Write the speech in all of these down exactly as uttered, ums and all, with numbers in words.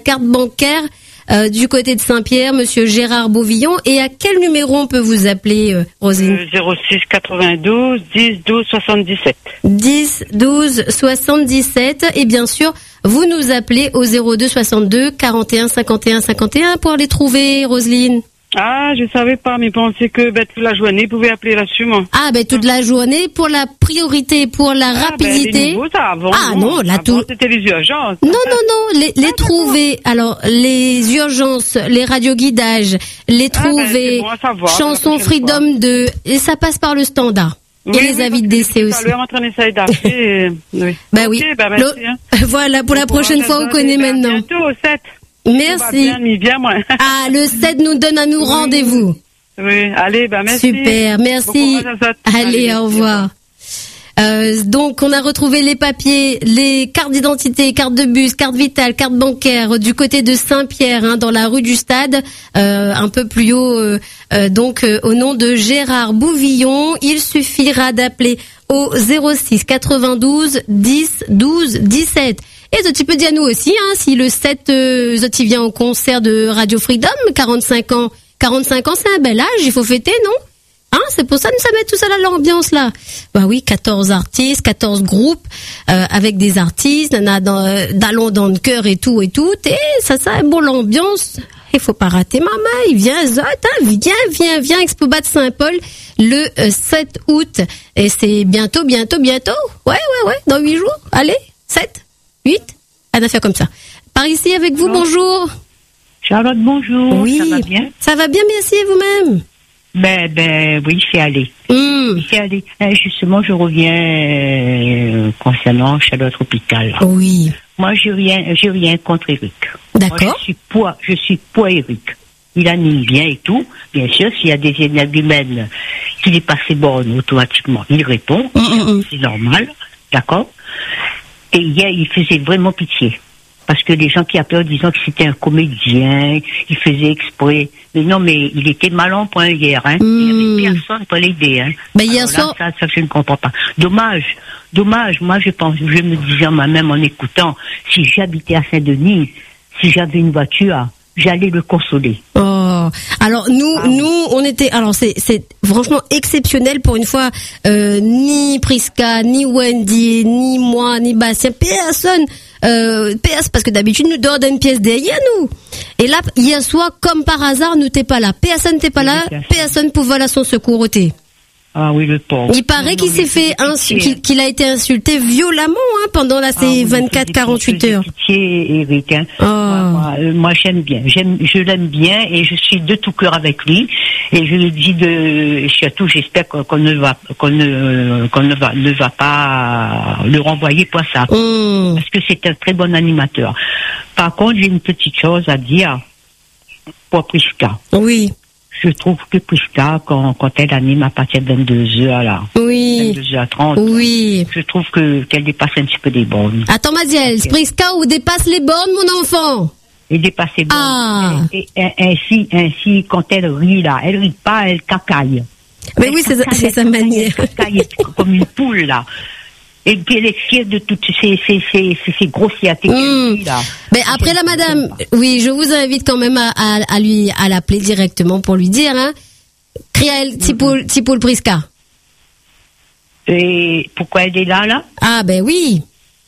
carte bancaire euh, du côté de Saint-Pierre, monsieur Gérard Bouvillon. Et à quel numéro on peut vous appeler, euh, Roselyne? euh, zéro six quatre-vingt-douze dix douze soixante-dix-sept. dix douze soixante-dix-sept. Et bien sûr, vous nous appelez au zéro deux soixante-deux quarante et un cinquante et un cinquante et un pour les trouver, Roselyne. Ah, je savais pas, mais pensais que ben, toute la journée, vous pouvez appeler là-dessus, moi. Ah, ben toute la journée pour la priorité, pour la Ah, rapidité. ben, les nouveaux, ça, avant, ah non, là avant, tout. c'était les urgences. Non, non, non, les, les Ah, trouver. Alors, les urgences, les radioguidages, les Ah, ben, trouver, c'est bon à savoir, chansons la prochaine Freedom deux, et ça passe par le standard. Oui, et les oui, avis de parce que décès tout aussi. à l'heure, en train d'essayer d'appeler. et- oui. Bah Ok, oui. bah, merci, hein. Voilà, pour la Bon prochaine courage fois, à on toi, connaît et ben, maintenant. bientôt au sept. Merci. Tout va bien, ni bien, moi. Ah, le sept nous donne à nous Oui. rendez-vous. Oui, allez, bah merci. Super, merci. Bon courage à toi. Allez, au revoir. Euh, donc, on a retrouvé les papiers, les cartes d'identité, cartes de bus, carte vitale, carte bancaire du côté de Saint-Pierre, hein, dans la rue du Stade, euh, un peu plus haut. Euh, euh, donc, euh, au nom de Gérard Bouvillon, il suffira d'appeler au zéro six quatre-vingt-douze dix douze dix-sept. Et tu peux dire à nous aussi, hein, si le sept, euh, tu viens au concert de Radio Freedom, quarante-cinq ans, quarante-cinq ans, c'est un bel âge, il faut fêter, non? Hein, c'est pour ça que nous ça met tout ça là, l'ambiance là. Bah oui, quatorze artistes, quatorze groupes euh, avec des artistes, on a dans euh, Dallon dans le cœur et tout et tout, et ça ça bon l'ambiance. Il faut pas rater maman, il vient Zot, hein, viens viens viens Expo Bat Saint-Paul le euh, sept août et c'est bientôt bientôt bientôt. Ouais ouais ouais, dans huit jours. Allez, sept, huit, un affaire comme ça. Par ici avec vous, Bonjour. bonjour. Charlotte, bonjour. Oui, Ça va bien? Ça va bien, merci et vous-même. Ben, ben, oui, c'est allé. Mmh. C'est allé. Euh, justement, je reviens euh, concernant Charlotte Hôpital. Oui. Moi, je rien, j'ai rien contre Eric. D'accord. Moi, je suis pour, je suis pour Eric. Il anime bien et tout. Bien sûr, s'il y a des énergumènes qui dépassent les bornes automatiquement, il répond. Mmh, mmh. C'est normal. D'accord? Et hier, il faisait vraiment pitié. Parce que les gens qui appellent disant que c'était un comédien, il faisait exprès. Mais non, mais il était mal en point hier, hein. Mmh. Il n'y avait personne pour l'aider, hein. Ben, hier Alors là, soir- ça, ça, je ne comprends pas. Dommage, dommage. Moi, je pense, je me disais moi-même en écoutant, si j'habitais à Saint-Denis, si j'avais une voiture, j'allais le consoler. Oh, alors nous, Ah. nous, on était, alors c'est, c'est franchement exceptionnel pour une fois. Euh, ni Prisca, ni Wendy, ni moi, ni Bastien, personne. Euh, P S parce que d'habitude nous donne une pièce derrière nous. Et là, hier soir, comme par hasard, nous t'es pas là. Personne n'était pas là. Personne pouvait aller à son secours. T'es. Ah oui, le pauvre. Il paraît Non, qu'il non, s'est mais fait c'est insu- pitié. qu'il, qu'il a été insulté violemment hein, pendant là, Ah ces oui, vingt-quatre c'est quarante-huit pitié, heures. c'est pitié, Eric, hein. Oh. Moi, moi, euh, moi, j'aime bien, j'aime, je l'aime bien et je suis de tout cœur avec lui. Et je lui dis de, surtout, j'espère qu'on, qu'on ne va, qu'on ne, qu'on ne va, ne va pas le renvoyer pour ça, Mmh. parce que c'est un très bon animateur. Par contre, j'ai une petite chose à dire pour Prisca. Oui, Je trouve que Prisca, quand, quand elle anime à partir de vingt-deux heures là, oui, vingt-deux heures trente, oui. je trouve que qu'elle dépasse un petit peu des bornes. Attends, Madiel, Prisca ou dépasse les bornes, mon enfant? Et dépasser bon. Ah. Et, et, et ainsi, ainsi, quand elle rit là, elle rit pas, elle cacaille. Mais Elle oui, c'est, cacaille, c'est elle sa cacaille, manière. Elle cacaille comme une poule là. Et puis elle est fière de toutes ces, ces, ces, ces, ces grossièretés Mmh. qu'elle dit là. Mais après la madame, oui, je vous invite quand même à, à, à lui, à l'appeler directement pour lui dire, hein. Criel, Tipoul, Tipoul Prisca. Et pourquoi elle est là là? Ah, ben oui.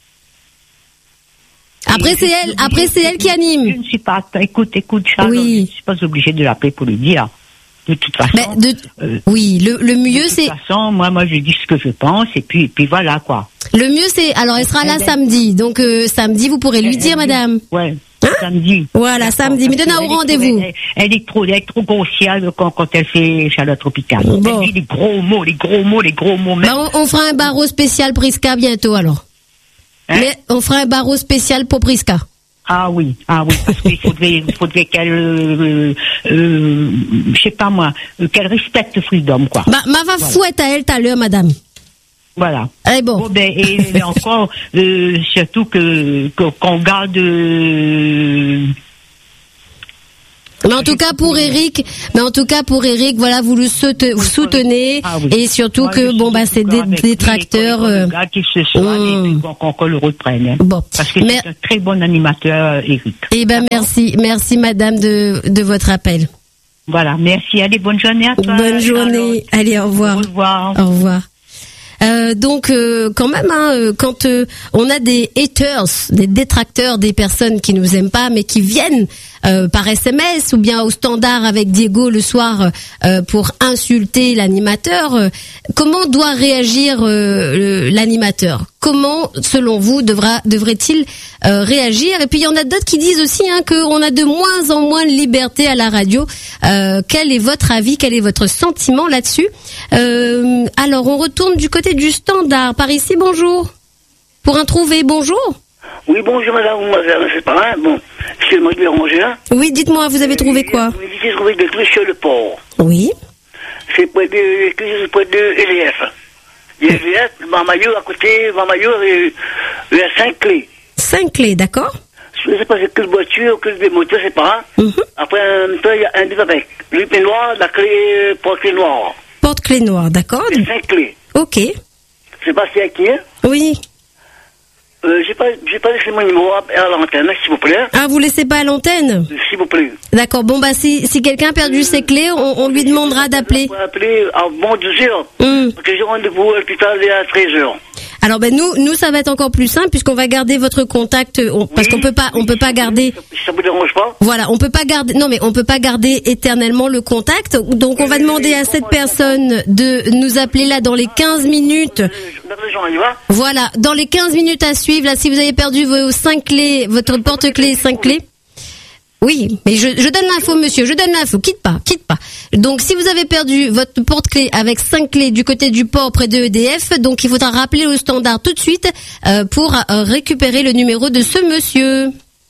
Après Et c'est je elle, suis après obligée- c'est elle qui Je anime. ne suis pas, écoute, écoute, Charles, Oui. je ne suis pas obligée de l'appeler pour lui dire. De toute façon. Mais de, euh, oui, le, le mieux de c'est, toute façon, moi, moi, je dis ce que je pense, et puis, et puis voilà, quoi. le mieux c'est, alors elle sera là Elle est- samedi, donc euh, samedi vous pourrez lui Elle- dire, elle- madame. Ouais. Hein? Samedi. Voilà, D'accord, samedi. Mais parce donnez au qu'elle est rendez-vous. trop- Elle, elle est trop, elle est trop grossière quand, quand elle fait Charlotte Tropicale. Bon. Elle dit les gros mots, les gros mots, les gros mots. Même. Bah, on, on fera un barreau spécial Prisca bientôt alors. Hein? Mais on fera un barreau spécial pour Prisca. Ah oui, ah oui, parce qu'il faudrait, il faudrait qu'elle, euh, euh, je sais pas moi, euh, qu'elle respecte Freedom, quoi. Bah, ma va Voilà. fouette à elle tout à l'heure, madame. Voilà. Allez, bon. Bon, ben, et, et encore, euh, surtout que, que- qu'on garde, euh, Mais on en tout cas pour Eric, mais en tout cas pour Eric, voilà, vous le soutenez, vous soutenez ah, oui. et surtout Moi, que bon bah c'est des détracteurs. Euh... Qui se soigne mmh. et qu'on, qu'on le reprenne. Hein. Bon, parce que mais... c'est un très bon animateur, Eric. Eh ben merci, merci madame de de votre appel. Voilà, merci. Allez, bonne journée à toi. Bonne journée. Alors, allez, au revoir. Au revoir. Au revoir. Euh, donc euh, quand même, hein, quand euh, on a des haters, des détracteurs, des personnes qui nous aiment pas, mais qui viennent euh, par S M S ou bien au standard avec Diego le soir euh, pour insulter l'animateur, euh, comment doit réagir euh, le, l'animateur ? Comment, selon vous, devra, devrait-il euh, réagir ? Et puis il y en a d'autres qui disent aussi hein, qu'on a de moins en moins de liberté à la radio. Euh, quel est votre avis ? Quel est votre sentiment là-dessus ? euh, Alors on retourne du côté du standard. Par ici, bonjour. Pour un trouvé, bonjour. Oui, bonjour madame, madame, c'est pas un, bon, excusez-moi de déranger, hein. Oui, dites-moi, vous avez trouvé quoi ? J'ai trouvé des trucs sur le port. Oui. C'est près de, c'est près de L F. Il y a L F, Marmaillot à côté, Marmaillot, il y a cinq clés. Cinq clés, d'accord. Je ne sais pas c'est quelle voiture, quelle des moteurs, c'est pas un. Mm-hmm. Après, en même temps, il y a un des avec. Le clé noir, la clé, porte-clé noire. Porte-clé noire, d'accord. Il y a cinq clés. Ok. Je sais pas si c'est à qui, hein. Oui. Euh, j'ai pas, j'ai pas laissé mon numéro à, à l'antenne, s'il vous plaît. Ah, vous laissez pas à l'antenne ? S'il vous plaît. D'accord. Bon, bah, si, si quelqu'un a perdu euh, ses clés, on, on lui demandera d'appeler. On va appeler avant douze heures. Mmh. Parce que j'ai rendez-vous à l'hôpital à treize heures. Alors, ben, nous, nous, ça va être encore plus simple puisqu'on va garder votre contact, on, parce oui, qu'on peut pas, on oui, peut pas garder. Ça, ça vous dérange pas ? Voilà, on peut pas garder, non, mais on peut pas garder éternellement le contact. Donc, on va demander à cette personne de nous appeler là dans les quinze minutes. Voilà, dans les quinze minutes à suivre, là, si vous avez perdu vos cinq clés, votre porte-clés, cinq clés. Oui, mais je, je donne l'info, monsieur, je donne l'info, quitte pas, quitte pas. Donc, si vous avez perdu votre porte-clés avec cinq clés du côté du port près de E D F, donc il faudra rappeler au standard tout de suite euh, pour euh, récupérer le numéro de ce monsieur.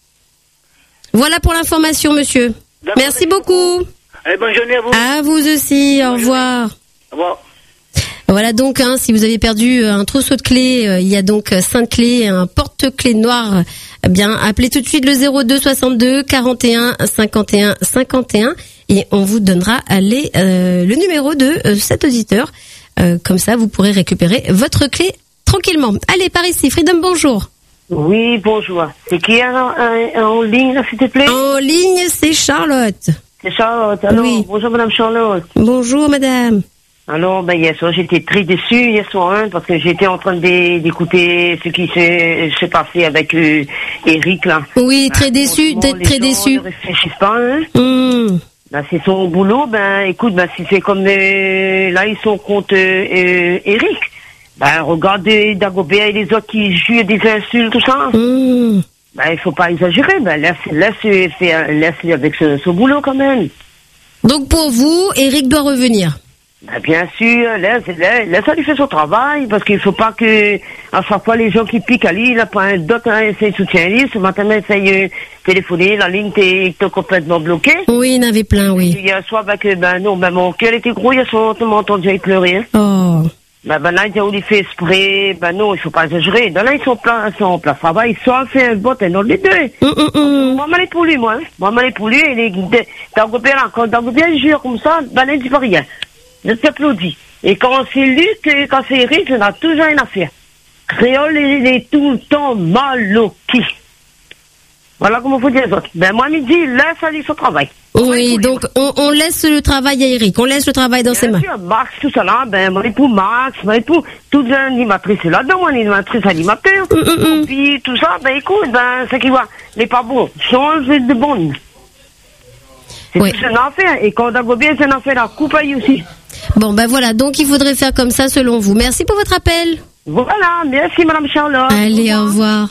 Voilà pour l'information, monsieur. D'accord, merci beaucoup. Allez, bonne journée à vous. À vous aussi, bonne au revoir. Au revoir. Voilà donc, hein, si vous avez perdu un trousseau de clés, euh, il y a donc cinq clés, un porte-clés noir. Eh bien, appelez tout de suite le zéro deux soixante-deux quarante et un cinquante et un cinquante et un et on vous donnera les, euh, le numéro de euh, cet auditeur. Euh, comme ça, vous pourrez récupérer votre clé tranquillement. Allez, par ici, Freedom, bonjour. Oui, bonjour. C'est qui en, en, en ligne, là, s'il te plaît ? En ligne, c'est Charlotte. C'est Charlotte. Alors, oui. Bonjour, madame Charlotte. Bonjour, madame. Alors, ben, hier soir, j'étais très déçue, hier soir, hein, parce que j'étais en train de, d'écouter ce qui s'est, s'est passé avec euh, Eric, là. Oui, très ben, déçu, bon, très déçu. Ne réfléchissent pas, hein. Mmh. Ben, c'est son boulot, ben, écoute, ben, si c'est comme, euh, là, ils sont contre euh, euh, Eric. Ben, regarde Dagobert et les autres qui jouent des insultes, tout ça. Mmh. Ben, il faut pas exagérer, ben, laisse, laisse, faire, laisse-le avec ce, ce boulot, quand même. Donc, pour vous, Eric doit revenir? Ben bien sûr, laisse, laisse, laisse lui faire son travail, parce qu'il faut pas que, à chaque fois, les gens qui piquent à lui, là, pour un d'autres, hein, essayent de soutien lui, ce matin, ils essayent de téléphoner, la ligne t'est, t'est complètement bloquée. Oui, il y en avait plein, oui. Hier soir, ben, que, ben, non, ben, mon cœur était gros, hier soir, on m'a entendu pleurer, hein. Oh. Ben, ben, là, ils ont fait exprès, ben, non, il faut pas exagérer. Ben, là, ils sont plein, ils sont en plein travail, ils sont fait un bot, un autre, les deux. Mm, mm, mm. Moi, m'allais pour lui, moi, hein. Moi, m'allais pour lui, et les, Dagobert, là, quand Dagobert, il jure comme ça, ben, là, il dit pas rien. Je t'applaudis. Et quand c'est lui, que, quand c'est Eric, on a toujours une affaire. Créole, il est tout le temps maloqué. Voilà comment faut dire les autres. Ben, moi, midi, laisse aller son travail. Oui, donc, on, on laisse le travail à Eric. On laisse le travail dans Bien ses mains. sûr, Max, tout ça là, ben, moi, pour Max, moi, pour toute l'animatrice là-dedans, moi, l'animatrice animateur. Mm, mm, mm. Puis, tout ça, ben, écoute, ben, c'est qui voit, n'est pas bon. Change de bonne. C'est oui. Tout un affaire. Et quand Dagobert, c'est un affaire, la coupe à lui aussi. Bon, ben voilà, donc il faudrait faire comme ça selon vous. Merci pour votre appel. Voilà, merci Madame Charlotte. Allez, au revoir.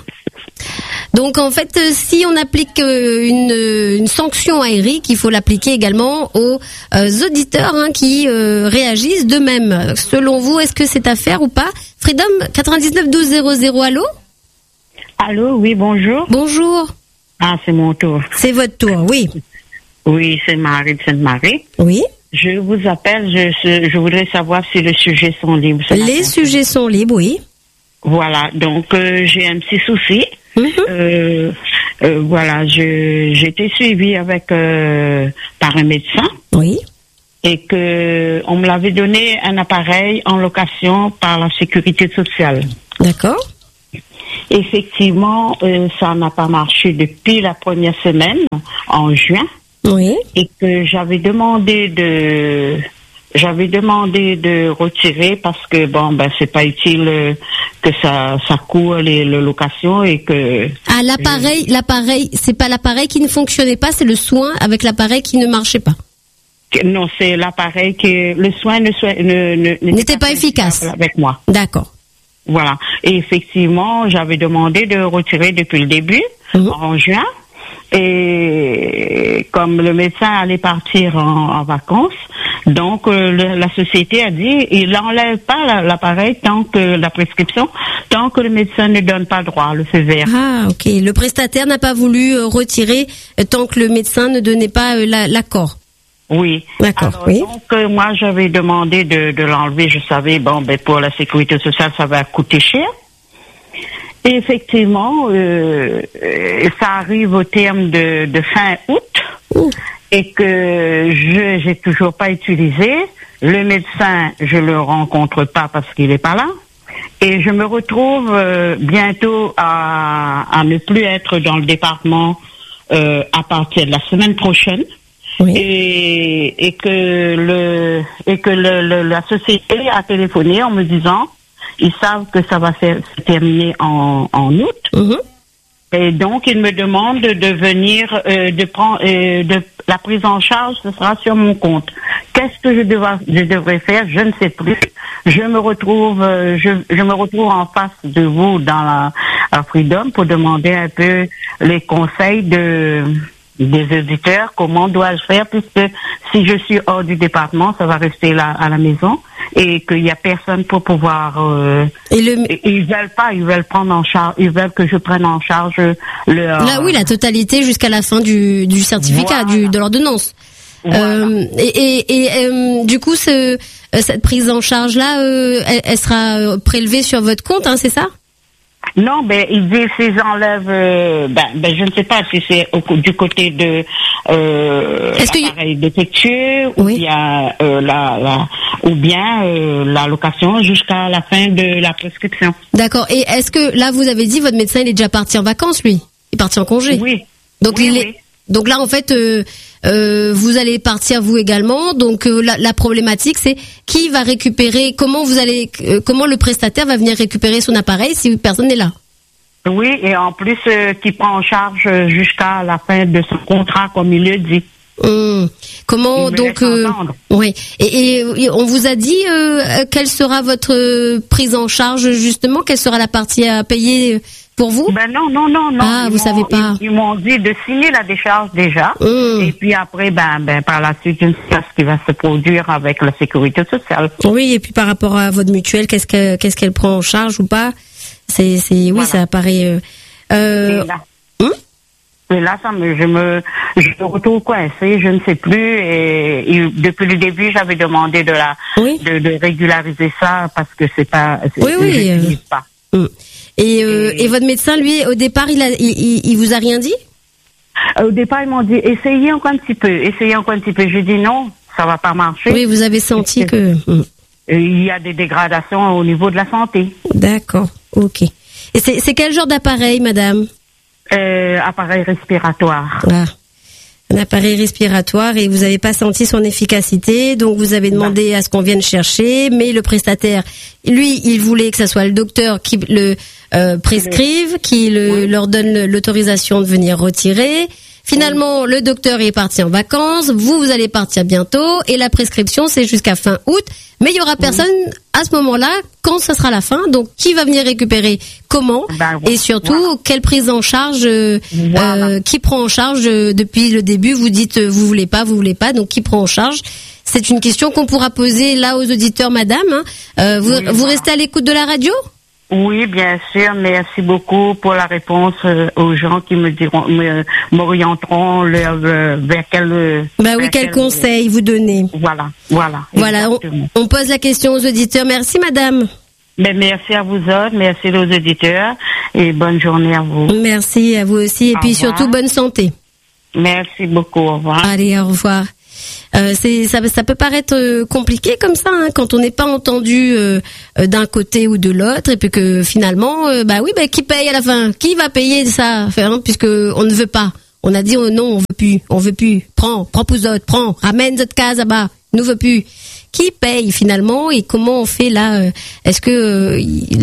Donc en fait, si on applique une, une sanction à Eric, il faut l'appliquer également aux euh, auditeurs hein, qui euh, réagissent d'eux-mêmes. Selon vous, est-ce que c'est à faire ou pas? Freedom quatre-vingt-dix-neuf douze zéro zéro, allô? Allô, oui, bonjour. Bonjour. Ah, c'est mon tour. C'est votre tour, oui. Oui, c'est Marie de Sainte-Marie. Oui. Je vous appelle, je, je voudrais savoir si les sujets sont libres. Les sujets sont libres, oui. Voilà, donc euh, j'ai un petit souci. Mm-hmm. Euh, euh, voilà, je, j'ai été suivie avec euh, par un médecin. Oui. Et que on me l'avait donné un appareil en location par la sécurité sociale. D'accord. Effectivement, euh, ça n'a pas marché depuis la première semaine, en juin. Oui. Et que j'avais demandé de, j'avais demandé de retirer parce que bon, ben c'est pas utile euh, que ça, ça court les, les locations et que. Ah, l'appareil, je... l'appareil, c'est pas l'appareil qui ne fonctionnait pas, c'est le soin avec l'appareil qui ne marchait pas. Non, c'est l'appareil que le soin ne, ne, ne n'était pas, pas efficace avec moi. D'accord. Voilà. Et effectivement, j'avais demandé de retirer depuis le début, mmh. en juin. Et comme le médecin allait partir en, en vacances, donc euh, le, la société a dit il n'enlève pas la, l'appareil tant que la prescription, tant que le médecin ne donne pas droit, le feu vert. Ah, ok. Le prestataire n'a pas voulu euh, retirer euh, tant que le médecin ne donnait pas euh, la, l'accord. Oui. D'accord. Alors, oui. Donc euh, moi j'avais demandé de, de l'enlever. Je savais bon ben pour la sécurité sociale ça va coûter cher. Et effectivement, euh, ça arrive au terme de, de fin août Ouh. Et que je j'ai toujours pas utilisé. Le médecin je le rencontre pas parce qu'il est pas là. Et je me retrouve euh, bientôt à, à ne plus être dans le département euh, à partir de la semaine prochaine. Oui. Et, et que le et que le, le, la société a téléphoné en me disant ils savent que ça va faire, se terminer en, en août. Mm-hmm. Et donc ils me demandent de venir euh, de prendre euh, de la prise en charge, ce sera sur mon compte. Qu'est-ce que je devrais je devrais faire? Je ne sais plus. Je me retrouve euh, je je me retrouve en face de vous dans la, la Freedom pour demander un peu les conseils de des auditeurs, comment dois-je faire, puisque si je suis hors du département, ça va rester là à la maison et qu'il y a personne pour pouvoir. Euh, et le... Ils veulent pas, ils veulent prendre en charge, ils veulent que je prenne en charge le. Là, oui, la totalité jusqu'à la fin du du certificat, voilà. du de l'ordonnance. Voilà. Euh, et et, et euh, du coup, ce cette prise en charge là, euh, elle, elle sera prélevée sur votre compte, hein, c'est ça? Non, ben ils disent s'ils enlèvent, euh, ben, ben je ne sais pas si c'est au, du côté de euh, l'appareil que... défectueux ou oui. bien euh, la, la ou bien euh, la location jusqu'à la fin de la prescription. D'accord. Et est-ce que là vous avez dit votre médecin il est déjà parti en vacances lui? Il est parti en congé? Oui. Donc oui, il oui. est... donc là en fait euh, euh, vous allez partir vous également. Donc euh, la, la problématique c'est qui va récupérer, comment vous allez, euh, comment le prestataire va venir récupérer son appareil si personne n'est là. Oui, et en plus euh, qui prend en charge jusqu'à la fin de son contrat comme il le dit. Hum. Comment donc euh, oui et, et on vous a dit euh, quelle sera votre prise en charge justement, quelle sera la partie à payer pour vous? Ben non non non non. Ah, ils vous savez pas. Ils, ils m'ont dit de signer la décharge déjà mmh. et puis après ben ben par la suite je ne sais pas ce qui va se produire avec la sécurité sociale. Oui, et puis par rapport à votre mutuelle, qu'est-ce que qu'est-ce qu'elle prend en charge ou pas? C'est c'est oui, voilà. Ça apparaît euh, euh... Et là, hum? et là ça me je me je me retrouve coincée, je ne sais plus et, et depuis le début j'avais demandé de la oui. de, de régulariser ça parce que c'est pas c'est, oui oui je euh... pas. Hum. Et, euh, et, et votre médecin, lui, au départ, il, a, il, il, il vous a rien dit? euh, Au départ, ils m'ont dit, essayez encore un petit peu, essayez encore un petit peu. Je dis non, ça va pas marcher. Oui, vous avez senti que... que... Il y a des dégradations au niveau de la santé. D'accord, ok. Et c'est, c'est quel genre d'appareil, madame? euh, Appareil respiratoire. Ah. Un appareil respiratoire et vous n'avez pas senti son efficacité, donc vous avez demandé non. à ce qu'on vienne chercher, mais le prestataire, lui, il voulait que ce soit le docteur qui le euh, prescrive, qui le, oui. leur donne l'autorisation de venir retirer. Finalement, oui. le docteur est parti en vacances, vous, vous allez partir bientôt, et la prescription, c'est jusqu'à fin août, mais il y aura personne oui. à ce moment-là, quand ce sera la fin, donc qui va venir récupérer, comment, ben, oui. et surtout, voilà. quelle prise en charge, euh, voilà. euh, qui prend en charge euh, depuis le début, vous dites, euh, vous voulez pas, vous voulez pas, donc qui prend en charge? C'est une question qu'on pourra poser là aux auditeurs, madame. Hein. Euh, vous, oui, vous voilà. restez à l'écoute de la radio? Oui, bien sûr. Merci beaucoup pour la réponse euh, aux gens qui me diront, me, m'orienteront le, euh, vers quel. Euh, bah oui, quel, quel conseil vous donnez. Voilà, voilà. Voilà. On, on pose la question aux auditeurs. Merci, madame. Ben, merci à vous autres, merci aux auditeurs et bonne journée à vous. Merci à vous aussi et Au puis revoir. surtout bonne santé. Merci beaucoup, au revoir. Allez, au revoir. Euh, c'est ça, ça peut paraître euh, compliqué comme ça hein, quand on n'est pas entendu euh, euh, d'un côté ou de l'autre et puis que finalement euh, bah oui bah qui paye à la fin, qui va payer ça hein, puisque on ne veut pas, on a dit oh, non on veut plus, on veut plus, prends prends pour autres, prends ramène cette case là-bas, nous veut plus, qui paye finalement et comment on fait là euh, est-ce que euh,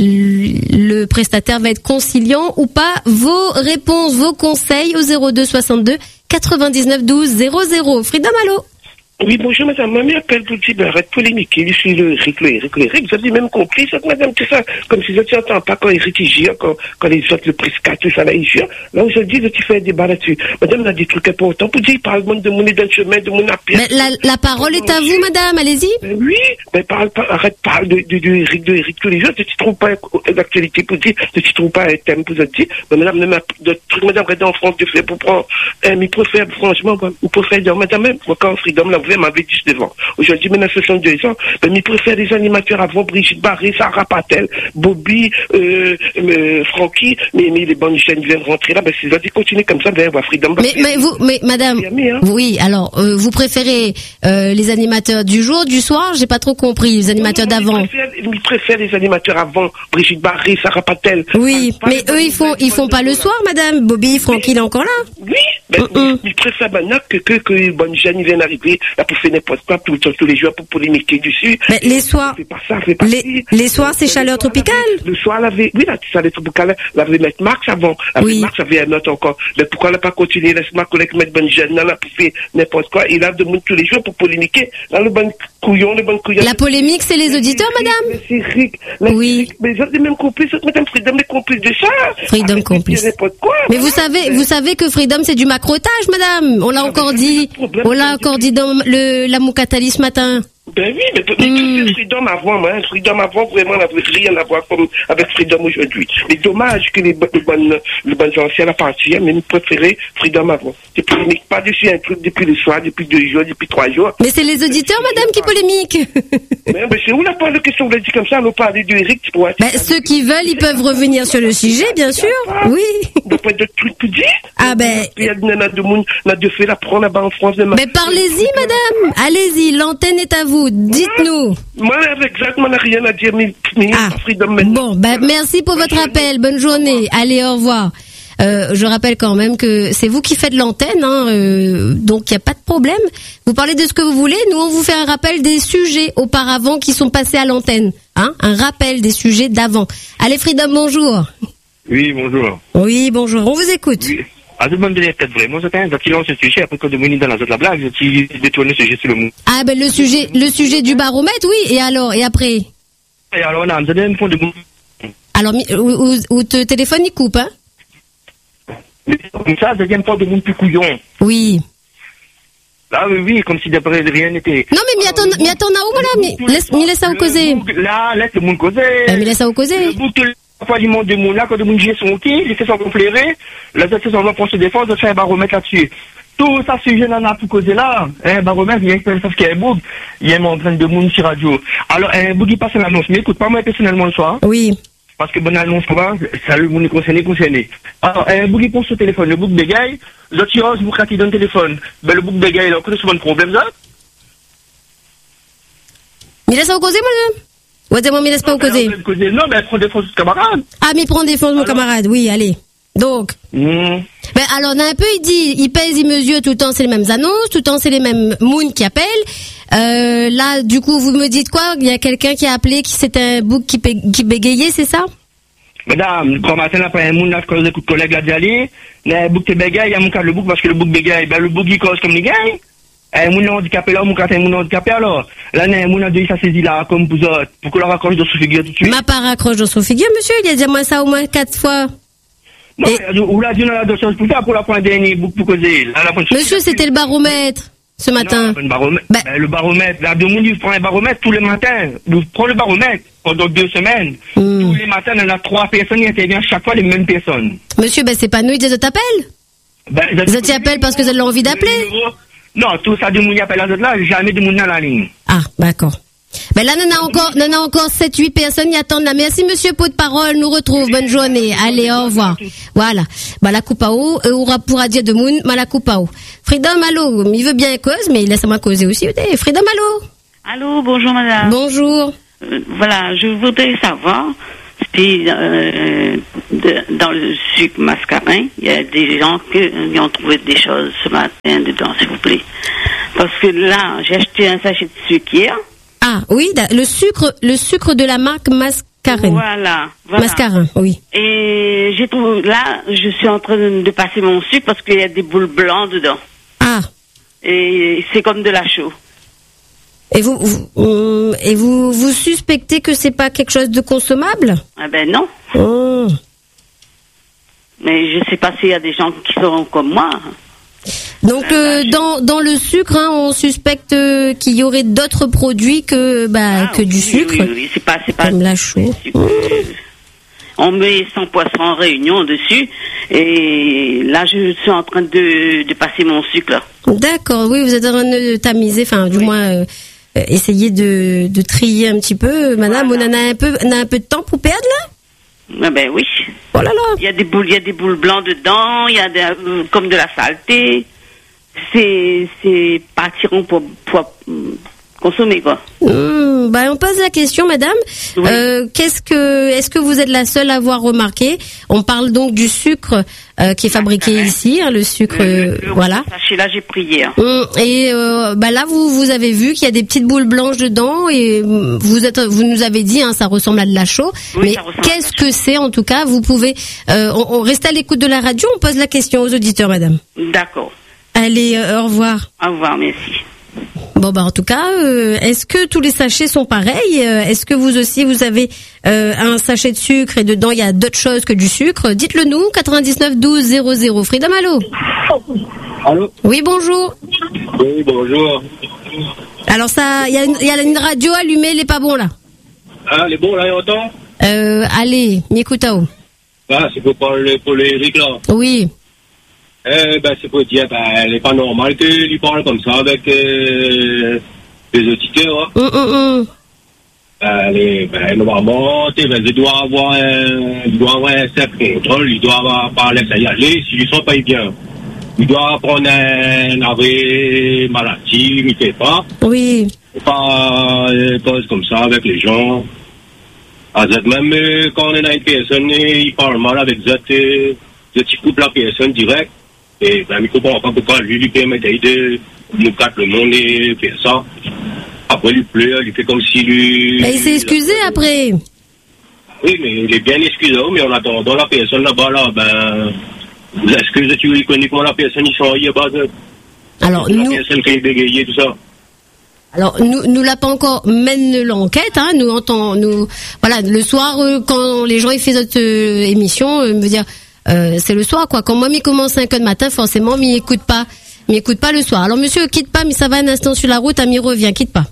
le prestataire va être conciliant ou pas? Vos réponses, vos conseils au zéro deux soixante-deux quatre-vingt-dix-neuf douze zéro zéro. Freedom, allô? Oui, bonjour madame, ma mère appelle pour dire, ben, arrête polémiquer, je suis le Eric, le Eric, le Eric, vous avez même compris, ça, madame, c'est ça, comme si je ne t'entends pas quand Eric y gire, quand, quand les autres, le Prisca, tout ça, là, il gire. Là, aujourd'hui, je te fais un débat là-dessus. Madame, on a des trucs importants pour dire, il parle de mon dans le chemin, de mon appel. Mais la, la parole est à vous, madame, allez-y. Ben oui, ben parle pas, arrête, parle de, de, de Eric, de Eric, tous les jours, tu ne trouves pas d'actualité pour dire, tu ne trouves pas un thème pour dire, mais madame, même, de trucs, madame, regardez en France, de fait, pour prendre, un, mais préfère, franchement, ou préfère dire, madame, même, quand Freedom, là, vous m'avez dit devant. Aujourd'hui, maintenant, soixante-deux ans, ben, mais préfère les animateurs avant Brigitte Barré, Sarah Patel, Bobby, euh, euh, Francky, mais, mais les bonnes chaînes viennent rentrer là, ben, si ça dit continuer comme ça, ben, Freedom. Mais, mais vous, mais, madame, hein. Oui, alors, euh, vous préférez, euh, les animateurs du jour, du soir? J'ai pas trop compris, les animateurs non, non, d'avant. Ils préfèrent, ils préfèrent les animateurs avant Brigitte Barré, Sarah Patel. Oui, pas, pas mais eux, ils font, ils font pas le soir, madame. Bobby, Francky, il est encore là. Oui, ben, mm -mm. Ils préfèrent maintenant que, que, que les bonnes jeunes viennent arriver, là, pour faire n'importe quoi, tout, tous les jours, pour polémiquer dessus. Mais les soirs, c'est pas ça, c'est pas les, les soirs, c'est chaleur tropicale. Le soir, la avait, oui, la chaleur tropicale, la avait mettre Marx avant. La oui. Marx avait un autre encore. Mais pourquoi elle n'a pas continué, laisse ma collègue mettre bonne jeune, là, pour faire n'importe quoi, il a de monde tous les jours pour polémiquer. Là, le bon couillon, le bon couillon. La polémique, c'est les auditeurs, madame? C'est Rick. Oui. Mais ils ont les mêmes complices, madame Freedom, les complices de ça. Freedom complice. Mais vous savez, vous savez que Freedom, c'est du macrotage, madame. On l'a encore dit, on l'a encore dit dans le, la Moukatali ce matin. Ben oui, mais, mais mm. c'est Freedom avant, hein. Freedom avant, vraiment, n'avait rien à voir comme avec Freedom aujourd'hui. Mais dommage que les, les bonnes, les bonnes anciennes appartiennent, mais nous préférons Freedom avant. Tu polémiques pas dessus un truc depuis le soir, depuis deux jours, depuis trois jours. Mais c'est les auditeurs, madame, qui polémiquent. Mais, mais c'est où la part de question, on l'a dit comme ça, on a parlé de Eric, tu vois. Ben, ceux qui veulent, ils peuvent revenir sur le sujet, bien sûr. Oui. Il pas de trucs pour dire. Ah ben. Il y a de monde, on a de fait la prendre là-bas en France. Mais parlez-y, madame. Allez-y, l'antenne est à vous. Dites-nous. Moi, exactement, on n'a rien à dire, mais, mais ah. Freedom maintenant. Bon, ben, merci pour votre appel. Bonne journée. Allez, au revoir. Euh, je rappelle quand même que c'est vous qui faites l'antenne, hein, euh, donc il n'y a pas de problème. Vous parlez de ce que vous voulez. Nous, on vous fait un rappel des sujets auparavant qui sont passés à l'antenne. Hein, un rappel des sujets d'avant. Allez, Freedom, bonjour. Oui, bonjour. Oui, bonjour. On vous écoute. Oui. Ah, demande peut-être vraiment, c'est un qui lance ce sujet, après que de venir dans la zone de la blague, qui détourne ce sujet sur le mot. Ah, ben, le sujet, le sujet du baromètre, oui, et alors, et après? Et alors, on a un deuxième point de bout. Alors, où, où, où te téléphone, il coupe, hein? Comme ça, deuxième point de monde plus couillon. Oui. Là, oui, oui, comme si d'après rien n'était. Non, mais m'y attend, m'y attend où, madame? Laisse, m'y laisse ça au causer. Là, laisse le monde causer. Ben, m'y laisse ça au causer. Pas du monde de monde là, quand le monde gère son qui, il fait son confléré, là, ça fait son va pour se défendre, de faire un baromètre là-dessus. Tout ça, ce jeune en a pour causer là, un baromètre, il y a une qu'il y a un bug, il y a un train de monde sur radio. Alors, un bug, il passe l'annonce, mais écoute, pas moi personnellement le soir. Oui. Parce que bonne annonce, va, ça le monde est concerné, concerné. Alors, un bug, il prend son téléphone, le bug bégaye, l'autre tirage, vous craquez dans le téléphone. Ben, le bug bégaye, il a encore souvent de problème, ça. Mais laisse ça au causer, madame? Ouais, dis-moi, mais laisse pas au causer. Non, mais elle prend défense de camarade. Ah, mais prend défense de mon camarade, oui, allez. Donc. Mmh. Ben, alors, on a un peu, il dit, il pèse, il mesure, tout le temps, c'est les mêmes annonces, tout le temps, c'est les mêmes moons qui appellent. Euh, là, du coup, vous me dites quoi? Il y a quelqu'un qui a appelé, qui c'était un bouc qui, qui bégayait, c'est ça? Madame, quand matin, après un moun, là, quand les collègues là d'aller, le bouc qui bégaye, il y a mon cas le bouc, parce que le bouc bégaye, ben, le bouc, il cause comme les gars. Eh, moun handicapé là, moun katé moun handicapé alors. Là, né, moun a dû ça saisi là, comme vous autres, pour que la raccroche dans son figure tout de suite. M'a pas raccroche dans son figure, monsieur, il a dit moi ça au moins quatre fois. Non, et... ou là, Dieu n'a deux choses pour faire, pour la prendre dernier, pour causer. Là, la monsieur, c'était le baromètre, ce matin. Non, le baromètre, bah... ben, le baromètre, là, deux moun, il prend un baromètre tous les matins. Vous prenez le baromètre pendant deux semaines. Mm. Tous les matins, il y en a trois personnes qui interviennent chaque fois les mêmes personnes. Monsieur, ben, c'est pas nous, ils t'appellent. Ben, ils t'appellent parce que vous avez envie d'appeler. Non, tout ça, de moun y appelle à là, jamais de moun dans la ligne. Ah, d'accord. Ben là, on a encore, on a encore sept huit personnes qui attendent là. Merci, monsieur Pot de Parole. Nous retrouve. Bonne journée. Allez, au revoir. Voilà. Bah, la coupe à eau, euh, aura pour dire de Moon, ma la coupe à eau. Frida Malo, il veut bien cause, mais laisse-moi causer aussi. Frida Malo. Allô, bonjour madame. Bonjour. Euh, voilà, je voudrais savoir, si euh, de, dans le sucre mascarin, il y a des gens qui ont trouvé des choses ce matin dedans, s'il vous plaît. Parce que là, j'ai acheté un sachet de sucre hier. Ah oui, le sucre, le sucre de la marque Mascarin. Voilà, voilà. Mascarin, oui. Et j'ai trouvé, là, je suis en train de passer mon sucre parce qu'il y a des boules blancs dedans. Ah. Et c'est comme de la chaux. Et vous, vous et vous, vous suspectez que c'est pas quelque chose de consommable? Ah ben non. Oh. Mais je sais pas s'il y a des gens qui seront comme moi. Donc euh, dans dans le sucre, hein, on suspecte euh, qu'il y aurait d'autres produits que bah ah, que oui, du sucre. Oui, oui, c'est pas c'est pas comme la chaux. Mmh. On met cent poissons en réunion dessus et là je suis en train de de passer mon sucre là. D'accord, oui, vous êtes en train de tamiser, enfin du oui. moins euh, euh, essayer de de trier un petit peu, madame. Voilà. On en a un peu on a un peu de temps pour perdre là? Ah ben oui. Oh là là. Il y a des boules, il y a des boules blancs dedans, il y a des, euh, comme de la saleté. C'est c'est pas attirant pour, pour consommer quoi. Mmh, bah on pose la question, madame. Oui. Euh, qu'est-ce que est-ce que vous êtes la seule à avoir remarqué? On parle donc du sucre euh, qui est fabriqué ah, ici, hein, le sucre, le, le, le voilà. Sachet là, j'ai pris hier. Mmh, et euh, bah là, vous vous avez vu qu'il y a des petites boules blanches dedans et vous êtes, vous nous avez dit, hein, ça ressemble à de la chaux. Oui, mais qu'est-ce que c'est en tout cas? Vous pouvez, euh, on, on reste à l'écoute de la radio. On pose la question aux auditeurs, madame. D'accord. Allez, euh, au revoir. Au revoir, merci. Bon bah en tout cas, euh, est-ce que tous les sachets sont pareils? euh, Est-ce que vous aussi vous avez euh, un sachet de sucre et dedans il y a d'autres choses que du sucre? Dites-le nous. quatre-vingt-dix-neuf douze zéro zéro. Frida Malo. Allô? Oui, bonjour. Oui, bonjour. Alors ça, il y a une, il y a une radio allumée, elle est pas bon là. Ah, elle est bon là, il entend? Euh, allez, Mikutao. Ah, c'est pour parler pour Eric là. Oui. Eh ben, c'est pour dire, ben, elle est pas normale qu'il parle comme ça avec euh, les auditeurs. Hein. Mm, mm, mm. Elle est, ben, normalement, tu sais, ben, il doit avoir un, il doit avoir un certain contrôle, il doit avoir, pas laisser y aller, s'il ne sent pas bien. Il doit prendre un arrêt maladie, il ne fait pas. Oui. Pas euh, cause comme ça avec les gens. Même euh, quand on est dans une personne, il parle mal avec cette, euh, cette coupe la personne direct. Et ben, il ne comprend pas pourquoi lui, lui permet de nous battre le monde et faire ça. Après, il pleure, il fait comme si lui... Mais il s'est excusé après. Oui, mais il est bien excusé, mais en attendant la personne là-bas, là, ben... Est-ce que tu connais comment la personne, ils sont ailleurs bas de... Alors, la nous... La personne qui est bégayée, tout ça. Alors, nous, nous l'a pas encore mène l'enquête, hein, nous entend, nous... Voilà, le soir, euh, quand les gens, ils font notre euh, émission, euh, me dire... Euh, c'est le soir quoi. Quand moi m'y commence cinq heures du matin, forcément m'y écoute pas, m'y écoute pas le soir. Alors monsieur quitte pas, mais ça va un instant sur la route, Ami revient, quitte pas.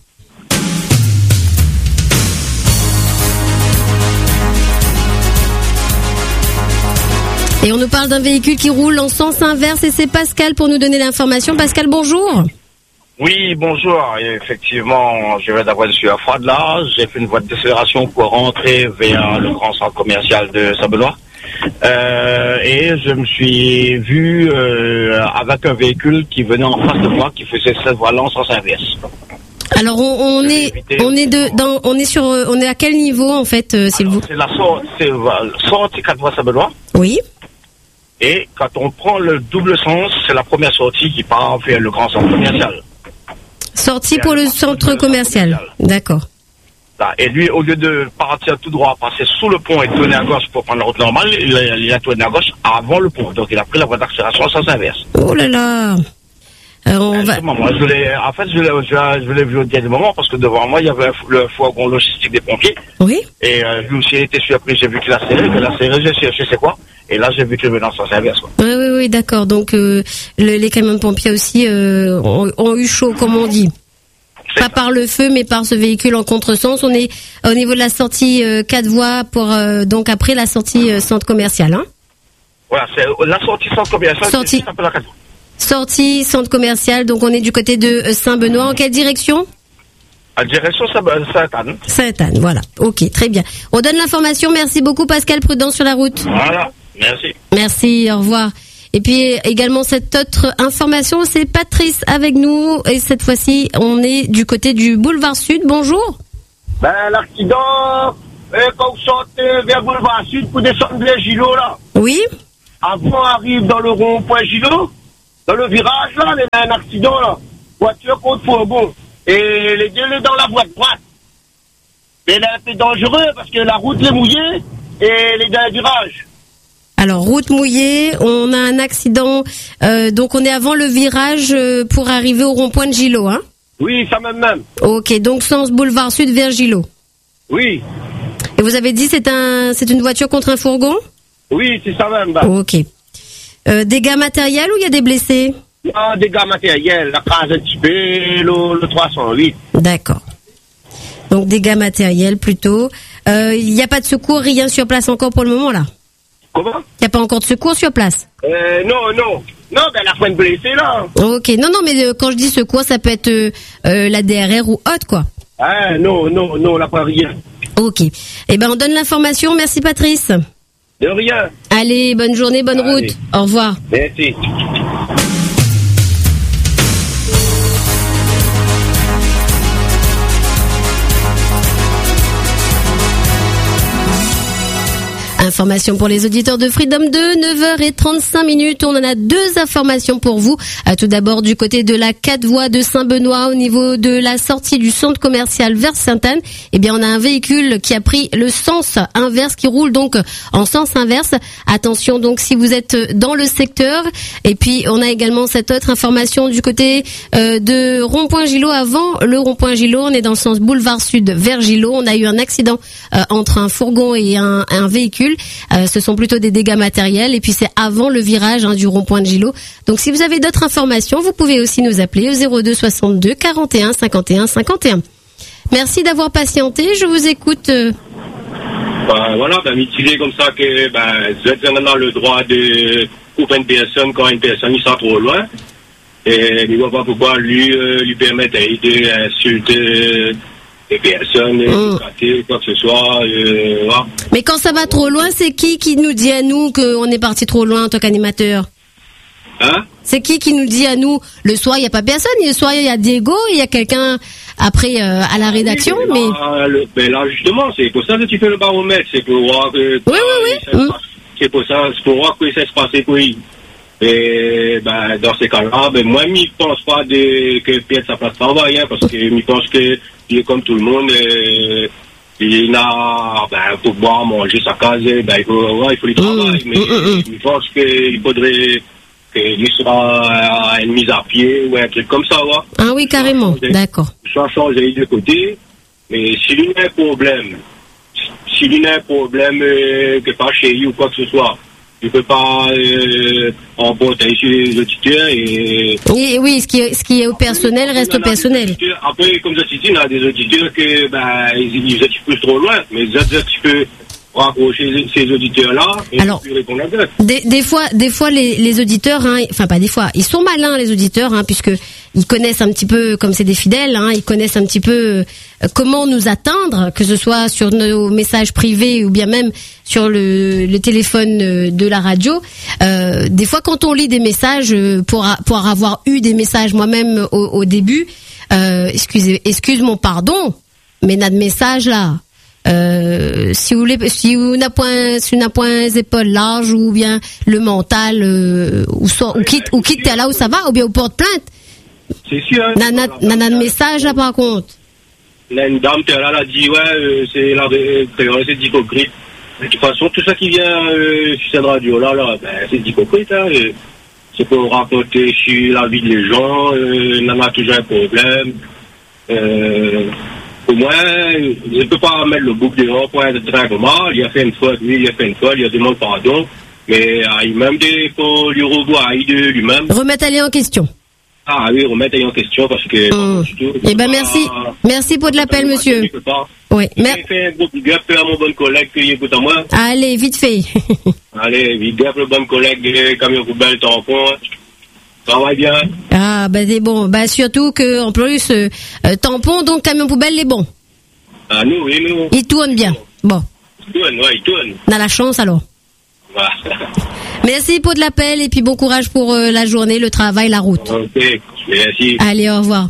Et on nous parle d'un véhicule qui roule en sens inverse et c'est Pascal pour nous donner l'information. Pascal, bonjour. Oui, bonjour. Et effectivement, je vais d'abord sur la Froide là. J'ai fait une voie de décélération pour rentrer vers le grand centre commercial de Saint-Benoît. Euh, et je me suis vu euh, avec un véhicule qui venait en face de moi, qui faisait cette voie-là en sens inverse. Alors on, on est on est de dans on est sur on est à quel niveau en fait euh, s'il vous plaît? C'est la sortie, c'est la sortie quatre voies Saint-Benoît. Oui. Et quand on prend le double sens, c'est la première sortie qui part vers le grand centre commercial. Sortie pour le centre commercial. commercial. D'accord. Et lui, au lieu de partir tout droit, passer sous le pont et tourner à gauche pour prendre la route normale, il a, il a tourné à gauche avant le pont. Donc il a pris la voie d'accélération en sens inverse. Oh là là. Alors on va... Moi, je l'ai, en fait, je l'ai, je l'ai vu au dernier moment parce que devant moi, il y avait le fourgon logistique des pompiers. Oui. Et euh, lui aussi, il était surpris. J'ai vu qu'il a serré, qu'il a serré, j'ai cherché c'est quoi. Et là, j'ai vu qu'il venait en sens inverse. Quoi. Oui, oui, oui, d'accord. Donc euh, le, les camions de pompiers aussi euh, ont, ont eu chaud, comme on dit. Pas par le feu, mais par ce véhicule en contresens. On est au niveau de la sortie euh, quatre voies pour euh, donc après la sortie euh, centre commercial. Hein. Voilà, c'est la sortie centre commercial. Sortie. C'est la quatre voies. Sortie centre commercial. Donc on est du côté de euh, Saint-Benoît. En quelle direction? À direction Sainte-Anne. Sainte-Anne, voilà. Ok, très bien. On donne l'information. Merci beaucoup, Pascal. Prudence sur la route. Voilà, merci. Merci, au revoir. Et puis également cette autre information, c'est Patrice avec nous. Et cette fois-ci, on est du côté du boulevard Sud. Bonjour. Ben, l'accident, euh, quand vous sortez vers le boulevard Sud pour descendre vers Gilo, là. Oui. Avant, on arrive dans le rond-point Gilo, dans le virage, là, il y a un accident, là. Voiture contre fourgon. Et les deux, les dans la voie de droite. Mais là, c'est dangereux parce que la route est mouillée et les deux virages. Alors, route mouillée, on a un accident, euh, donc on est avant le virage euh, pour arriver au rond-point de Gilo, hein? Oui, ça même même. Ok, donc sens boulevard Sud vers Gilo. Oui. Et vous avez dit c'est un, c'est une voiture contre un fourgon? Oui, c'est ça même. Bah. Ok. Euh, dégâts matériels ou il y a des blessés? Ah, dégâts matériels, la case un petit peu, le, le trois cent huit. D'accord. Donc dégâts matériels plutôt. Il euh, n'y a pas de secours, rien sur place encore pour le moment là? Comment? Il n'y a pas encore de secours sur place? Euh, non, non. Non, ben la fin de blessé là. Ok, non, non, mais euh, quand je dis secours, ça peut être euh, euh, la D R R ou autre quoi. Ah, non, non, non, là pas rien. Ok. Eh ben on donne l'information, merci Patrice. De rien. Allez, bonne journée, bonne Allez. route. Au revoir. Merci. Information pour les auditeurs de Freedom deux, neuf heures trente-cinq minutes. On en a deux informations pour vous. Euh, tout d'abord, du côté de la quatre voies de Saint-Benoît, au niveau de la sortie du centre commercial vers Sainte-Anne, eh bien, on a un véhicule qui a pris le sens inverse, qui roule donc en sens inverse. Attention donc si vous êtes dans le secteur. Et puis, on a également cette autre information du côté euh, de rond-point Gilo. Avant le rond-point Gilo, on est dans le sens boulevard Sud vers Gilo. On a eu un accident euh, entre un fourgon et un, un véhicule. Euh, ce sont plutôt des dégâts matériels et puis c'est avant le virage hein, du rond-point de Gilo. Donc si vous avez d'autres informations, vous pouvez aussi nous appeler au zéro deux soixante-deux quarante et un cinquante et un cinquante et un. Merci d'avoir patienté, je vous écoute. Euh... Ben, voilà, ben, mitigé comme ça que ben, vous êtes maintenant le droit de couper une personne quand une personne il sort trop loin. Et il ne voit pas pourquoi lui, euh, lui permettre d'aider, insulter des personnes, mmh. quoi que ce soit. Euh, voilà. Mais quand ça va trop loin, c'est qui qui nous dit à nous qu'on est parti trop loin en tant qu'animateur? Hein? C'est qui qui nous dit à nous? Le soir, il n'y a pas personne. Le soir, il y a Diego, il y a quelqu'un après euh, à la rédaction. Oui, mais, mais... Là, le, ben là, justement, c'est pour ça que tu fais le baromètre. C'est pour voir que... Oui, oui, oui. Mmh. C'est pour ça, c'est pour voir que ça se passe pour lui. Et ben, dans ces cas-là, ben, moi, je ne pense pas de, que Pierre sa place de travail, hein, parce que je pense que il est comme tout le monde. Euh, il a, ben, pour boire, manger sa case, ben, il faut, ouais, il faut le travail. Mmh, mais mmh, je pense qu'il faudrait qu'il soit à une mise à pied ou un truc comme ça, ouais. Ah oui, carrément, changer, d'accord. Soit changer de côté, mais s'il y a un problème, s'il y a un problème, euh, que pas chez lui ou quoi que ce soit, je ne peux pas euh, emporter sur les auditeurs et... Oui, oui, ce qui est, ce qui est au personnel reste au personnel. Après, comme je te dis, il y a des auditeurs que, ben, ils, ils sont un petit peu trop loin, mais ils sont un petit peu raccrocher ces auditeurs-là et alors, puis répondre à ça. Des, des fois, des fois les, les auditeurs, hein, enfin pas des fois, ils sont malins les auditeurs, hein, puisque ils connaissent un petit peu, comme c'est des fidèles, hein, ils connaissent un petit peu euh, comment nous atteindre, que ce soit sur nos messages privés ou bien même sur le, le téléphone de la radio. Euh, des fois, quand on lit des messages, pour pour avoir eu des messages moi-même au, au début, euh, excusez, excuse mon pardon, mais notre message là. Euh, si vous voulez, si vous n'avez point, si vous n'avez point les épaules larges ou bien le mental, euh, ou soit, ou quitte, ou quitte là où ça va, ou bien au porte plainte. C'est sûr. Hein, Nana, nana de message là par contre. Là, une dame là, elle a dit ouais, euh, c'est la, c'est hypocrite. De toute façon, tout ça qui vient euh, sur cette radio là, là, ben, c'est hypocrite. Hein, euh, c'est pour raconter sur la vie des gens. Euh, Nana a toujours un problème. Euh, Pour moi, je ne peux pas mettre le bouc de rond point de train comme ça. Il a fait une faute, lui, il a fait une faute, il a demandé pardon. Mais euh, il même des faut lui revoir de lui-même. Remettre-les en question. Ah oui, remettre en question parce que. Mmh. Eh ben merci, merci pour de l'appel, monsieur. Oui. Je vais faire un gros big up à mon bon collègue qui écoute à moi. Allez, vite fait. Allez, big up le bon collègue de Camion Poubelle Tampon. Ça va bien. Ah, bah c'est bon. Bah surtout que en plus, euh, euh, tampon, donc camion poubelle, les bons. Ah, nous, oui, nous. Il tourne bien. Bon. Il tourne, ouais, il tourne. On a la chance alors. Voilà. Merci pour de l'appel et puis bon courage pour euh, la journée, le travail, la route. Ok, merci. Allez, au revoir.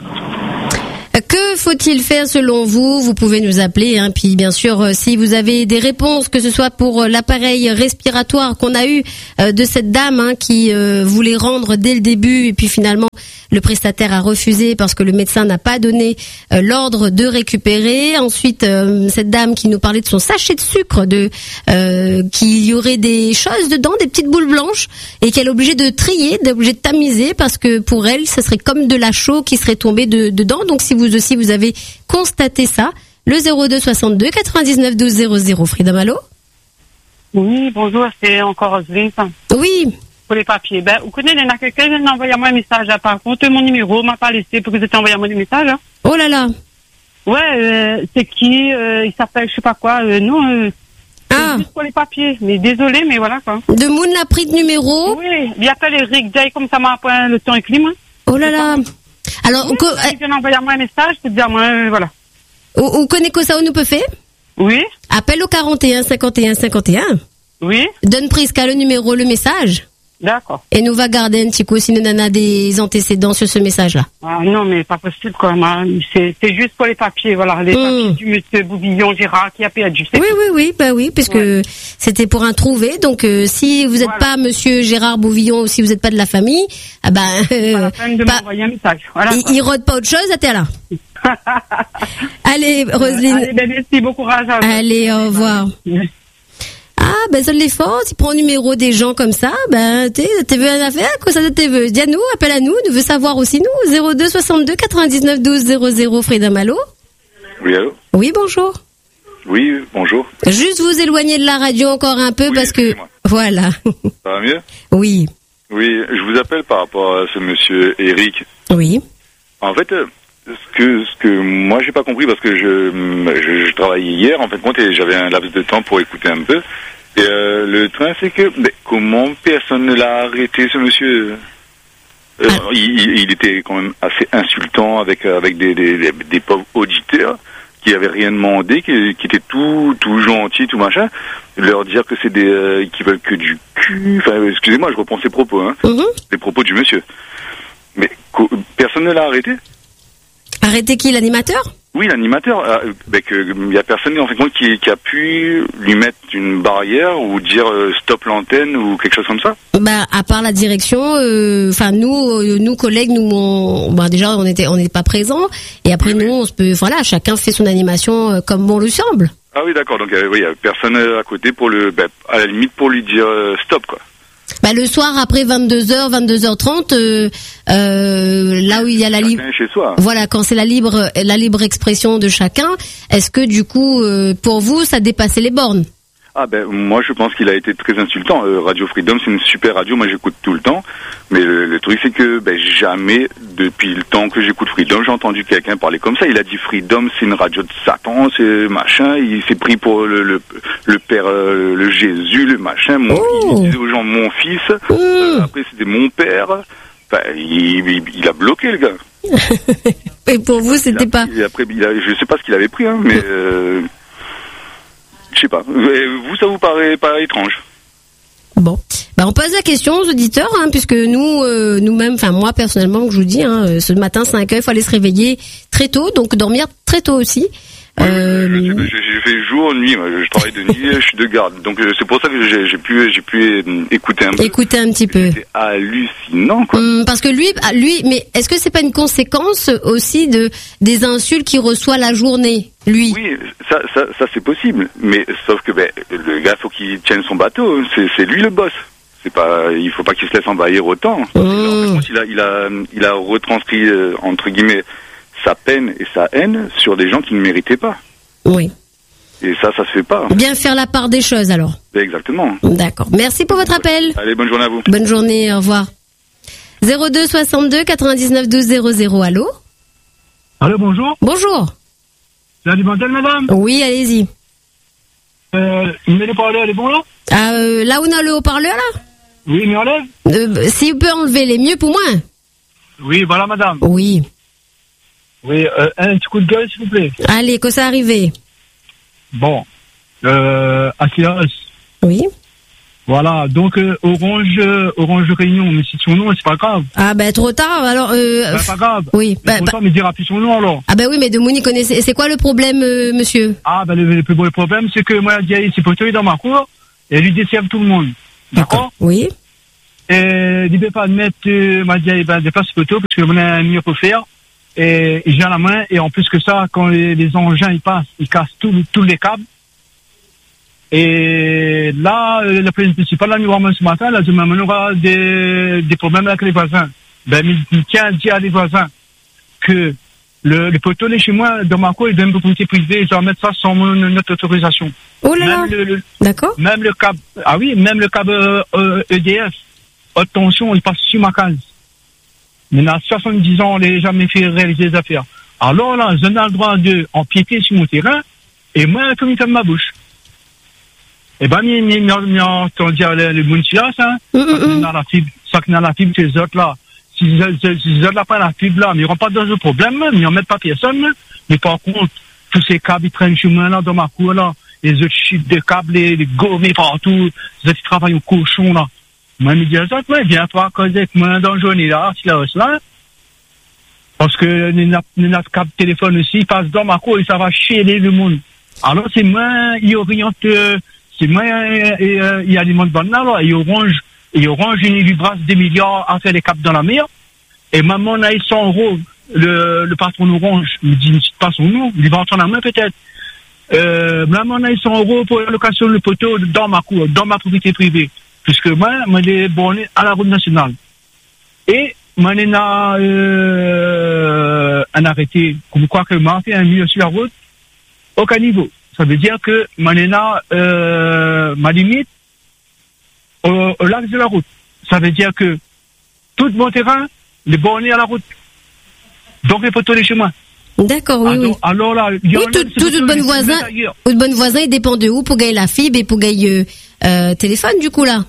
Que faut-il faire selon vous? Vous pouvez nous appeler, hein. Puis bien sûr, euh, si vous avez des réponses, que ce soit pour euh, l'appareil respiratoire qu'on a eu euh, de cette dame hein, qui euh, voulait rendre dès le début, et puis finalement le prestataire a refusé parce que le médecin n'a pas donné euh, l'ordre de récupérer. Ensuite, euh, cette dame qui nous parlait de son sachet de sucre, de euh, qu'il y aurait des choses dedans, des petites boules blanches, et qu'elle est obligée de trier, d'obligée de tamiser parce que pour elle, ce serait comme de la chaux qui serait tombée de, dedans. Donc si vous aussi vous avez constaté ça, le zéro deux soixante-deux quatre-vingt-dix-neuf douze zéro zéro. Frida Malo. Oui, bonjour, c'est encore Roselyne. Oui. Pour les papiers. Ben, vous connaissez, il y en a quelqu'un qui a envoyé moi un message. Là, par contre, mon numéro m'a pas laissé pour que vous ayez envoyé moi des messages. Hein. Oh là là. Ouais, euh, c'est qui euh, il s'appelle je sais pas quoi. Euh, non, euh, ah. juste pour les papiers. Mais désolé, mais voilà quoi. De Moon l'a pris de numéro. Oui, il appelle Eric Day comme ça m'a appris le temps et climat. Oh là là. Alors, oui, co- il vient d'envoyer moi un message, c'est dire moi, euh, voilà. Vous, vous connaissez quoi ça, on nous peut faire? Oui. Appelle au quarante et un cinquante et un cinquante et un. Oui. Donne prise qu'à le numéro, le message. D'accord. Et nous va garder un petit coup si nous en a des antécédents sur ce message-là. Ah non, mais pas possible quoi. Moi. C'est, c'est juste pour les papiers, voilà, les mmh. papiers du monsieur Bouvillon Gérard qui a perdu. Oui, oui, oui, bah oui, puisque ouais. c'était pour un trouvé. Donc euh, si vous n'êtes voilà. pas monsieur Gérard Bouvillon ou si vous n'êtes pas de la famille, ah ben euh, pas la peine de pas, m'envoyer un message. Voilà, il, il rôde pas autre chose, à t'es là. Allez, Roselyne. Allez, ben, merci, bon courage. Allez, au revoir. Oui. Ah, ben, ça les force, il prend le numéro des gens comme ça, ben, t'es, t'es veux une affaire, quoi, ça t'es veux. Dis à nous, appelle à nous, nous veut savoir aussi nous, zéro deux soixante-deux quatre-vingt-dix-neuf douze zéro zéro, Frida Malo. Oui, allô? Oui, bonjour. Oui, bonjour. Juste vous éloigner de la radio encore un peu oui, parce que, voilà. Ça va mieux? Oui. Oui, je vous appelle par rapport à ce monsieur Eric. Oui. En fait, ce que, ce que moi j'ai pas compris parce que je, je, je travaillais hier en fait compte et j'avais un laps de temps pour écouter un peu. Et euh, le train c'est que mais comment personne ne l'a arrêté ce monsieur euh, ah. il, il était quand même assez insultant avec avec des des, des, des pauvres auditeurs qui avaient rien demandé, qui, qui étaient tout tout gentils, tout machin. Leur dire que c'est des euh, qui veulent que du cul. Enfin excusez-moi, je reprends ses propos hein. Mm-hmm. Les propos du monsieur. Mais co- personne ne l'a arrêté. Arrêter qui, l'animateur? Oui, l'animateur. Euh, ben que il y a personne en fait qui, qui a pu lui mettre une barrière ou dire euh, stop l'antenne ou quelque chose comme ça. Bah à part la direction, enfin euh, nous, euh, nous collègues, nous, on, bah déjà on était, on n'était pas présents et après oui, nous, on se peut, voilà, chacun fait son animation euh, comme bon lui semble. Ah oui, d'accord. Donc euh, oui, il y a personne à côté pour le, ben, à la limite pour lui dire euh, stop quoi. Bah le soir après vingt-deux heures, vingt-deux heures trente, euh, euh, là où il y a la libre, chez soi. Voilà, quand c'est la libre, la libre expression de chacun, est-ce que du coup, euh, pour vous, ça dépassait les bornes? Ah ben moi je pense qu'il a été très insultant. Euh, Radio Freedom c'est une super radio, moi j'écoute tout le temps. Mais le, le truc c'est que ben jamais depuis le temps que j'écoute Freedom j'ai entendu quelqu'un parler comme ça. Il a dit Freedom c'est une radio de Satan, c'est machin. Il s'est pris pour le le, le père, euh, le Jésus, le machin. Mon oh. Il disait aux gens mon fils. Oh. Euh, après c'était mon père. Enfin, il, il, il a bloqué le gars. Et pour vous c'était il a, pas. Il, après il a, je sais pas ce qu'il avait pris hein, mais. Euh, Je sais pas. Vous, ça vous paraît pas étrange? Bon, bah on pose la question aux auditeurs, hein, puisque nous, euh, nous-mêmes, enfin moi personnellement, je vous dis, hein, ce matin cinq heures, il faut aller se réveiller très tôt, donc dormir très tôt aussi. Oui, euh... je, je, je fais jour, nuit, moi. Je travaille de nuit, je suis de garde, donc c'est pour ça que j'ai, j'ai pu, j'ai pu écouter un peu. Écouter un petit peu. C'est hallucinant, quoi. Hum, parce que lui, lui, mais est-ce que c'est pas une conséquence aussi de des insultes qu'il reçoit la journée, lui? Oui, ça, ça, ça c'est possible, mais sauf que ben le gars faut qu'il tienne son bateau, c'est, c'est lui le boss. C'est pas, il faut pas qu'il se laisse envahir autant. Hum. Il a, il a, il a retranscrit euh, entre guillemets sa peine et sa haine sur des gens qui ne méritaient pas. Oui. Et ça, ça se fait pas. Bien faire la part des choses, alors. Exactement. D'accord. Merci pour votre appel. Allez, bonne journée à vous. Bonne journée, au revoir. zéro deux soixante-deux quatre-vingt-dix-neuf douze zéro zéro, allô? Allô, bonjour. Bonjour. C'est Alimentel, madame? Oui, allez-y. Euh, mais le haut-parleur, elle est bon, là? euh, Là où on a le haut-parleur, là? Oui, mais enlève. Euh, si vous pouvez enlever les mieux pour moi. Oui, voilà, madame. Oui. Oui, euh, un petit coup de gueule, s'il vous plaît. Allez, que ça arrive. Bon. Euh, Asias. Oui. Voilà, donc euh, Orange, euh, Orange Réunion, mais c'est son nom, c'est pas grave. Ah ben trop tard, alors... Euh, bah, pas grave. Oui. Bah, bah, mais dira plus son nom alors. Ah ben oui, mais de Mouni connaissait... C'est quoi le problème, euh, monsieur? Ah ben le, le plus gros problème, c'est que moi, il y a ses poteaux dans ma cour, et lui desserve tout le monde. D'accord? Oui. Et il ne veut pas mettre, euh, m'a dit, ben, des places poteaux, parce que mon ami mieux pour faire, et il vient la main, et en plus que ça, quand les, les engins, ils passent, ils cassent tous les câbles. Et là, euh, la police municipale, là, nous voir ce matin, là, demain, on aura des, des problèmes avec les voisins. Ben, il tient à dire à les voisins que le, le poteau, là, chez moi, dans ma cour, il donne une propriété privée, ils doivent mettre ça sans mon, notre autorisation. Oh là là. D'accord. Même le câble, ah oui, même le câble euh, euh, E D F, haute tension, il passe sur ma case. Mais à soixante-dix ans, on n'a jamais fait réaliser des affaires. Alors là, je n'ai le droit d'empiéter sur mon terrain, et moi, comme il ferme ma bouche. Eh ben, mais, mais, mais, on dit, le municipal, ça, ça qui n'a la fibre, ça qui n'a la fibre, ces autres là. Si les autres là prennent la fibre là, mais ils n'auront pas de problème, mais ils n'en mettent pas personne. Mais par contre, tous ces câbles, ils traînent chez moi là, dans ma cour là, les autres chiffres de câbles, les, les gommés partout, les autres qui travaillent au cochon là. Moi, je me dis, ça, moi, viens pas causer avec moi dans la journée là, si là, là. Parce que les, les, les câbles téléphone aussi, ils passent dans ma cour et ça va chier le monde. Alors, c'est moi, ils orientent, euh, c'est moi, et euh, il y a des mondes bonnes là, là, et Orange, et Orange, il lui brasse des milliards à faire des câbles dans la mer. Et maman, on a eu cent euros, le, le patron d'Orange, il me dit, ne cite pas son nom, il va entendre la main peut-être. Euh, maman, on a eu cent euros pour la location de poteau dans ma cour, dans ma propriété privée. Puisque moi, moi, je suis borné à la route nationale. Et, moi, on a, euh, un arrêté, comme quoi que moi, fait un milieu sur la route, aucun niveau. Ça veut dire que Manena, euh, ma limite, au, au lac de la route. Ça veut dire que tout mon terrain, est borné à la route. Donc les poteaux chez moi. D'accord, oui, alors, oui. Alors là, il y oui, en tout, tout, tout bon voisin, tout bon voisin, il dépend de où pour gagner la fibre et pour gagner, euh, téléphone, du coup, là.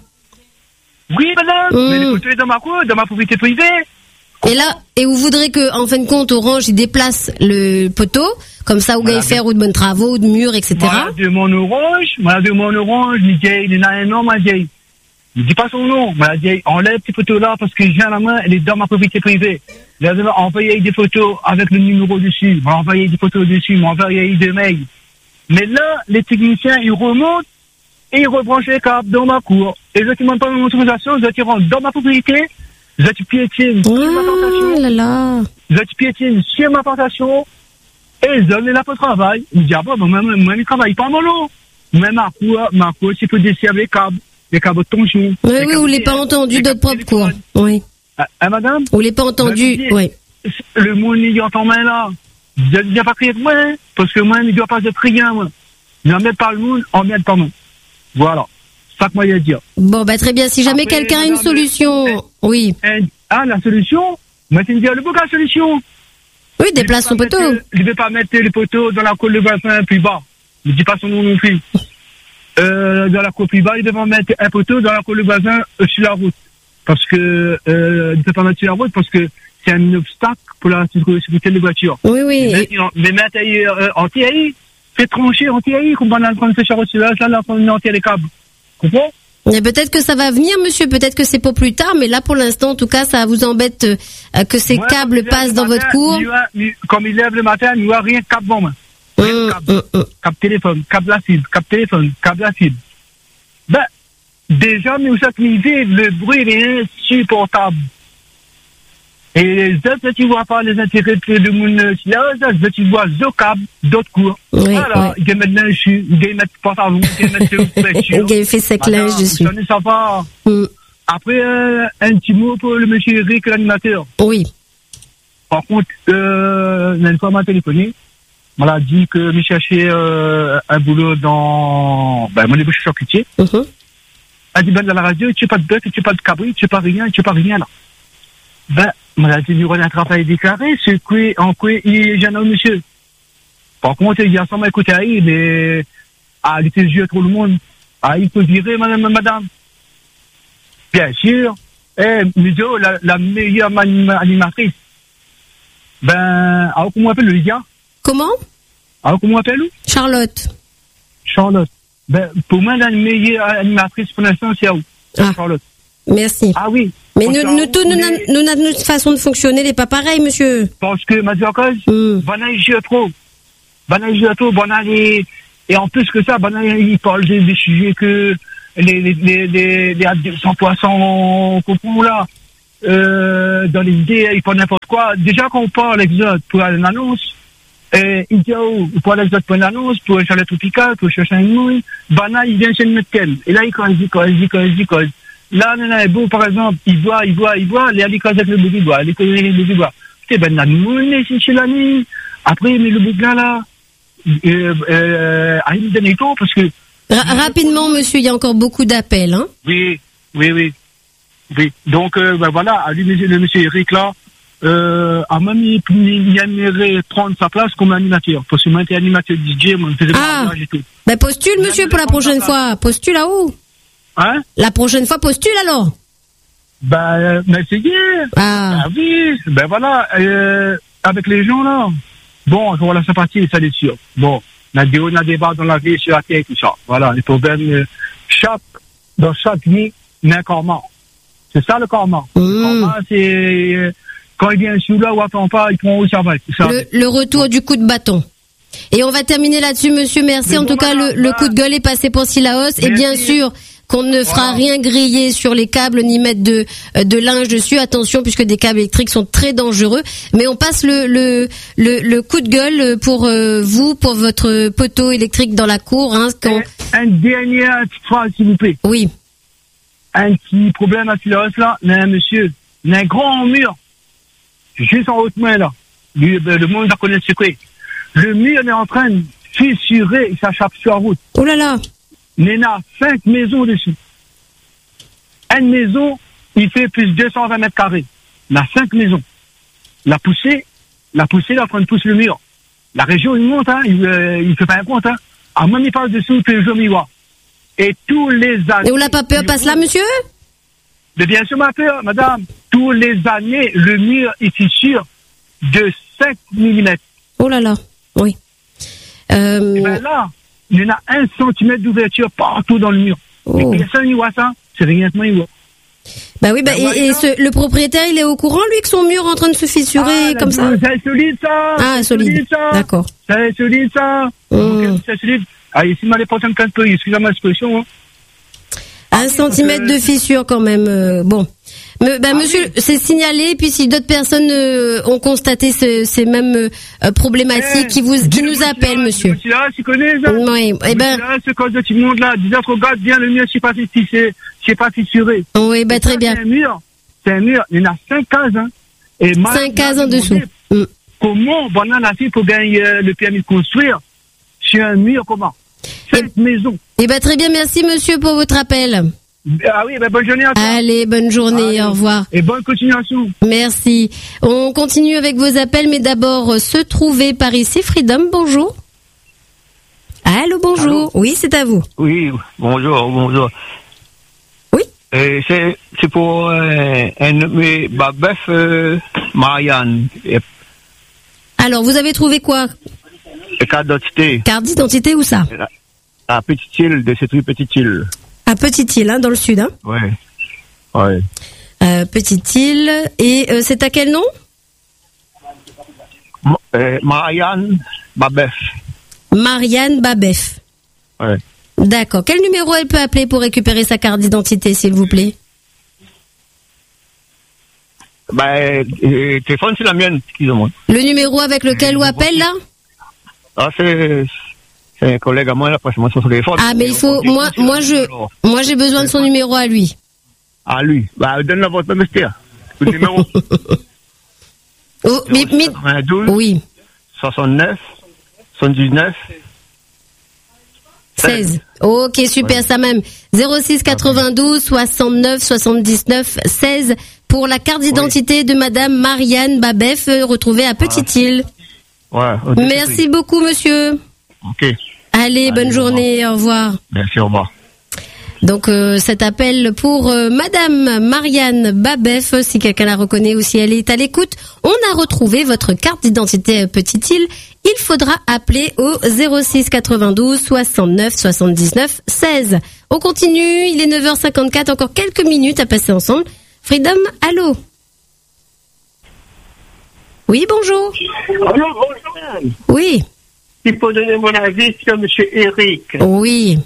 Oui, madame, mmh. mais les poteaux dans ma cour, dans ma propriété privée. Et là, et vous voudrez que, en fin de compte, Orange, il déplace le poteau, comme ça, vous gagnez faire ou de bonnes travaux, ou de murs, et cetera. Moi, de mon Orange, moi, de mon Orange, il dit, il a un nom, m'a dit. Il dit pas son nom, m'a dit, enlève ces photos-là parce que j'ai la main, elle est dans ma propriété privée. Il a envoyé des photos avec le numéro dessus, m'a envoyé des photos dessus, m'a envoyé des mails. Mais là, les techniciens, ils remontent et ils rebranchent les câbles dans ma cour. Et je ne demande pas mon autorisation, je rentre dans ma propriété. Je piétine sur ma plantation. Là là. Je piétine sur ma plantation. Et je donne là pour le travail. Il me dit, ah bon, moi, moi, moi, je ne travaille pas mon lot. Mais ma cour, ma cour, c'est pour desservir les câbles. Les câbles de tension. Oui, oui, vous ne l'avez pas entendu de propre cour. Oui. Ah, hein, madame? Vous ne l'avez pas entendu, oui. Le monde, il entend main là. Je ne viens pas crier de moi, hein, parce que moi, il ne doit pas être rien, moi. Je n'en mets pas le monde, on met pas moi. Voilà. C'est ça que moi, il y a à dire. Bon, bah, très bien. Si jamais Après, quelqu'un a une solution, le, oui. Un, ah, la solution? Moi, c'est me dire le bouc, la solution. Oui, déplace son poteau. Je ne vais pas mettre les poteaux dans la cour de voisin plus bas. Je ne dis pas son nom non plus. Euh, dans la cour plus bas, il devrait mettre un poteau dans la cour de voisin euh, sur la route. Parce que, euh, il ne peut pas mettre sur la route parce que c'est un obstacle pour la sécurité des voitures. Oui, oui. Mais mettre euh, anti-A I, fait trancher anti-A I, comme on est en train de faire sur là, là, on entier les câbles. Comprends? Et peut-être que ça va venir, monsieur, peut-être que c'est pour plus tard, mais là, pour l'instant, en tout cas, ça vous embête euh, que ces ouais, câbles passent dans matin, votre cour. Comme il lève le matin, il n'y a rien de câble bon, moi. Mmh, câble, mmh, mmh. câble téléphone, câble la fibre, câble téléphone, câble la fibre. Ben, déjà, mais vous savez, le bruit est insupportable. Et les autres, tu ne vois pas les intérêts de mon là, tu vois deux câbles, d'autres cours. Oui, voilà, oui. Ils mettent dessus, ils mettent pantalon, ils mettent couverture. Ils fait sec linge dessus. Ça ne sait pas. Mm. Après, euh, un petit mot pour le monsieur Eric, l'animateur. Oui. Par contre, euh, une fois m'a téléphoné, m'a dit que je cherchais euh, un boulot dans, ben, mon ébauche charcutier. Mm-hmm. Elle dit, ben, dans la radio, tu n'as pas de bœuf, tu n'as pas de cabri, tu n'as pas rien, tu n'as pas rien, là. Ben, m'a dit, nous, on a un travail déclaré, c'est quoi, en quoi, il est jeune homme, monsieur. Par contre, il y a sans m'écouter à il, mais, ah, il était vieux, trop le monde. Ah, il peut virer, madame, madame. Bien sûr. Eh, Mudo, la, la meilleure anima- animatrice. Ben, alors comment on appelle le gars? Comment? Alors comment on appelle? Charlotte. Charlotte. Ben, pour moi, la meilleure animatrice pour l'instant, c'est à où? Ah. Charlotte. Merci. Ah oui. Mais Parce nous, que, nous, tous, nous, on na- est- nous, na- notre façon de fonctionner n'est pas pareille, monsieur. Parce que, ma dire cause, Mm. Banaï joue trop. Banaï joue trop, Banaï, et en plus que ça, Banaï, il parle des, des sujets que les, les, les, les, les adultes sans poisson, comprends là, euh, dans les idées, il parle n'importe quoi. Déjà, quand on parle l'exode pour une annonce, euh, il dit, oh, pour l'exode pour une annonce, pour un chalet tropical, pour chercher un mouille, Banaï, il vient chez le médecin. Et là, il cause, il cause, il cause, il cause. Là, Nana est beau, par exemple, il boit, il boit, il boit, les alicos avec le bébé boit, les causes avec le bébé boit. Putain, ben, on a monnaie, c'est chez l'année. Après, mais le bébé là, euh, euh, à une dernière tour, parce que. Ra- rapidement, monsieur, il y a encore beaucoup d'appels, hein. Oui, oui, oui. Oui. Donc, euh, ben voilà, à lui, le monsieur Eric là, euh, à même, il, il aimerait prendre sa place comme animateur. Parce que moi, j'étais animateur D J, moi, je faisais Ah. mon mariage et tout. Ben, postule, monsieur, pour la prochaine fois. Postule là-haut. Hein? La prochaine fois, postule alors. Ben, euh, mais c'est bien. Ah. Ah oui, ben voilà, euh, avec les gens là. Bon, voilà, c'est parti, ça c'est sûr. Bon, on a des hauts, on a des bas dans la vie, sur la terre, tout ça. Voilà, les problèmes, euh, chaque, dans chaque vie, il y a un karma. C'est ça le karma. Mmh. Le karma, c'est, euh, quand il vient sous là ou attend pas, il prend où ça va. Ça va. Le, le retour du coup de bâton. Et on va terminer là-dessus, monsieur. Merci. Mais en bon, tout cas, voilà, le, le coup de gueule est passé pour Silaos. Et bien Merci. sûr qu'on ne fera Voilà. rien griller sur les câbles ni mettre de, euh, de linge dessus. Attention, puisque des câbles électriques sont très dangereux. Mais on passe le, le, le, le coup de gueule pour euh, vous, pour votre poteau électrique dans la cour. Hein, quand... Un dernier petite phrase, s'il vous plaît. Oui. Un petit problème à Silaos là, il y a un monsieur, il y a un grand mur, juste en haute main là. Le, le monde la connaît le secret. Le mur est en train de fissurer, il s'échappe sur la route. Oh là là. Il y en a cinq maisons dessus. Une maison, il fait plus de deux cent vingt mètres carrés. Il y a cinq maisons. La poussée, la poussée, il est en train de pousser le mur. La région, il monte, hein, il ne euh, fait pas un compte. Hein. À même, il passe dessous, puis je m'y vois. Et tous les années. Et on n'a pas peur, passe là, monsieur? Mais bien sûr, ma peur, madame. Tous les années, le mur est fissure de cinq millimètres. Oh là là. Oui. Euh... Et ben là, il y en a un centimètre d'ouverture partout dans le mur. Oh. Et personne n'y voit ça. C'est rien que moi, il voit. Bah oui, bah, Ben et, et ce, le propriétaire, il est au courant, lui, que son mur est en train de se fissurer Ah, comme ça? C'est solide, ça. Ah, C'est solide. ça. D'accord. C'est solide, ça. Mmh. C'est solide. Ah, ici, m'a les prochaines quinze peu, excusez-moi l'expression. Hein. Un centimètre de fissure quand même. euh, bon. Me, bah, Ah monsieur, oui. c'est signalé. Puis si d'autres personnes euh, ont constaté ce, ces mêmes euh, problématiques, Eh, qui vous, qui dis- nous dis- appellent, dis- monsieur. dis- là, tu connais ça? Oui. Eh ben, Là, ce cause de tout le monde là, disait, regarde bien le mur, je sais pas si c'est, je sais pas fissuré. oui, bah très bien. C'est un mur. C'est un mur. Il y en a cinq cases, hein. Et moi, Cinq moi, cases en je me dessous. demandais, Mm. Comment, pendant la fille, pour gagner euh, le permis de construire, sur un mur, comment? Cinq maisons. Eh ben très bien. Merci, monsieur, pour votre appel. Ah oui, ben bonne journée à toi. Allez, bonne journée. Allez. Au revoir. Et bonne continuation. Merci. On continue avec vos appels, mais d'abord, euh, se trouver par ici. Freedom, bonjour. Allô, bonjour. Allô. Oui, c'est à vous. Oui, bonjour, bonjour. Oui. Euh, c'est, c'est pour euh, un mais ma bœuf euh, Marianne. Et, Alors, vous avez trouvé quoi? et carte d'identité. Carte d'identité, où ça? La, la petite île de cette petite île. À Petite-Île, hein, dans le sud. Hein. Ouais. Ouais. Euh, Petite-Île. Et euh, c'est à quel nom? Ma- euh, Marianne Babeuf. Marianne Babef. Ouais. D'accord. Quel numéro elle peut appeler pour récupérer sa carte d'identité, s'il vous plaît? Ben, euh, téléphone, c'est la mienne, excusez-moi. Le numéro avec lequel on appelle, là? Ah, c'est, c'est un collègue à moi, là, parce que moi, sur son téléphone. Ah, mais il faut... Moi, moi, je... Moi, j'ai besoin de son numéro à lui. À lui. Bah, donne-la votre mystère. Le numéro. Oh, mais, mais... quatre-vingt-douze. Oui. soixante-neuf. soixante-dix-neuf. seize. Ok, super, ça même. zéro six quatre-vingt-douze soixante-neuf soixante-dix-neuf seize pour la carte d'identité de Madame Marianne Babef, euh, retrouvée à Petite-Île. Ouais. au Merci détruit. beaucoup, monsieur. Ok. Allez, bonne journée, au revoir. Merci, au revoir. Donc euh, cet appel pour euh, Madame Marianne Babef, si quelqu'un la reconnaît ou si elle est à l'écoute. On a retrouvé votre carte d'identité, petite-île. Il faudra appeler au zéro six quatre-vingt-douze soixante-neuf soixante-dix-neuf seize. On continue, il est neuf heures cinquante-quatre, encore quelques minutes à passer ensemble. Freedom, allô? Oui, bonjour. Allô, bonjour. Oui. Il faut donner mon avis sur M. Eric. Oui.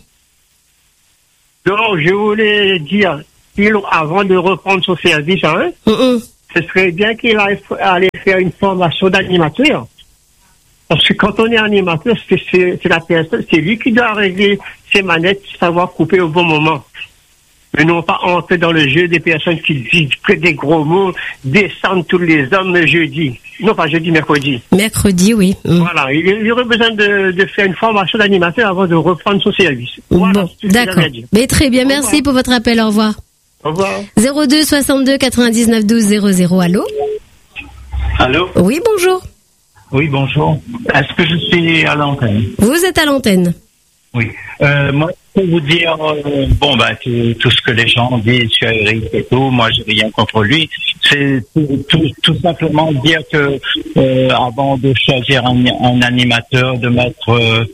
Donc, je voulais dire, il, avant de reprendre son service, hein, mm-hmm. ce serait bien qu'il aille, aille faire une formation d'animateur. Parce que quand on est animateur, c'est, c'est, c'est la personne, c'est lui qui doit régler ses manettes, savoir couper au bon moment. Mais non pas entrer dans le jeu des personnes qui disent que des gros mots, descendent tous les hommes jeudi. Non, pas jeudi, mercredi. Mercredi, oui. Mm. Voilà, il, il aurait besoin de, de faire une formation d'animateur avant de reprendre son service. Voilà, bon, d'accord. Mais très bien, merci pour votre appel, au revoir. Au revoir. zéro deux soixante-deux quatre-vingt-dix-neuf douze zéro zéro, allô? Allô? Oui, bonjour. Oui, bonjour. Est-ce que je suis à l'antenne? Vous êtes à l'antenne. Oui. Euh, moi, pour vous dire, euh, bon, bah, tout, tout ce que les gens disent sur Eric et tout, moi, j'ai rien contre lui. C'est tout, tout, tout simplement dire que, euh, avant de choisir un, un animateur, de mettre euh,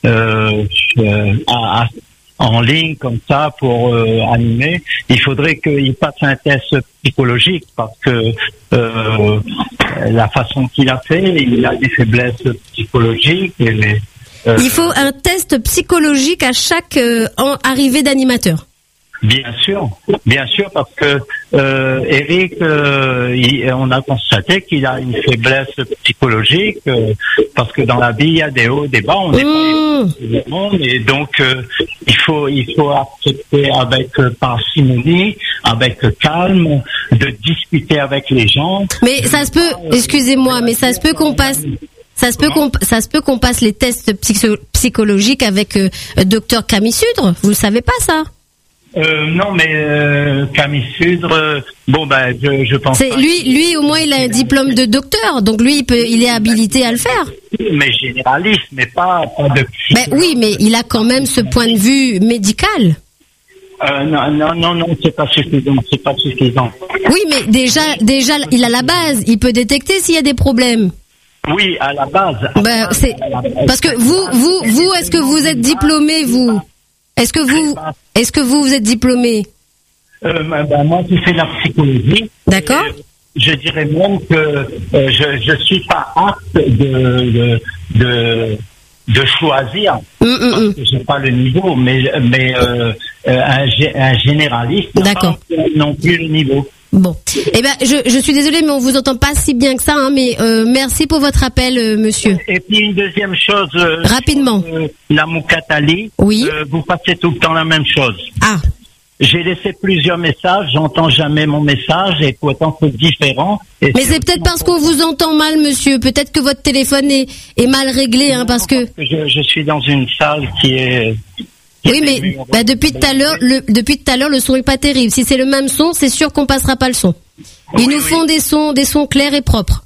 euh, à, à, en ligne comme ça pour euh, animer, il faudrait qu'il fasse un test psychologique parce que euh, la façon qu'il a fait, il a des faiblesses psychologiques et les, Euh, Il faut un test psychologique à chaque euh, en arrivée d'animateur. Bien sûr, bien sûr, parce que euh, Eric, euh, il, on a constaté qu'il a une faiblesse psychologique, euh, parce que dans la vie il y a des hauts, des bas, on n'est mmh. pas le monde, et donc euh, il faut il faut accepter avec euh, parcimonie, avec calme, de discuter avec les gens. Mais ça se peut, excusez-moi, mais ça se peut qu'on passe. Ça se peut qu'on ça se peut qu'on passe les tests psycho- psychologiques avec euh, docteur Camille Sudre. Vous le savez pas ça? Euh, non, mais euh, Camille Sudre, euh, bon ben je, je pense. C'est pas lui, lui au moins il a un diplôme de docteur, donc lui il peut, il est habilité à le faire. Mais généraliste, mais pas, pas de. Ben oui, mais il a quand même ce point de vue médical. Euh, non, non, non, non, c'est pas suffisant, c'est pas suffisant. Oui, mais déjà, déjà, il a la base. Il peut détecter s'il y a des problèmes. Oui, à la base. Ben, c'est parce que vous, vous, vous, est-ce que vous êtes diplômé, vous? Est-ce que vous, est-ce que vous, vous êtes diplômé? Euh, ben, moi, j'ai fait la psychologie. D'accord. Euh, je dirais même que euh, je je suis pas apte de de de, de choisir. Mm, mm, parce que j'ai pas le niveau, mais mais euh, un, un généraliste n'a pas non plus le niveau. Bon, eh ben, je, je suis désolée, mais on vous entend pas si bien que ça, hein, mais euh, merci pour votre appel, euh, monsieur. Et puis une deuxième chose. Euh, Rapidement. Euh, la Moukatali. Oui. Euh, vous passez tout le temps la même chose. Ah. J'ai laissé plusieurs messages, j'entends jamais mon message et pourtant c'est différent. Et mais c'est peut-être parce qu'on vous entend mal, monsieur. Peut-être que votre téléphone est, est mal réglé, hein, parce que. Je, je suis dans une salle qui est. Oui, mais bah, depuis tout à l'heure, le, depuis tout à l'heure, le son est pas terrible. Si c'est le même son, c'est sûr qu'on passera pas le son. Ils oui, nous font oui. des sons, des sons clairs et propres.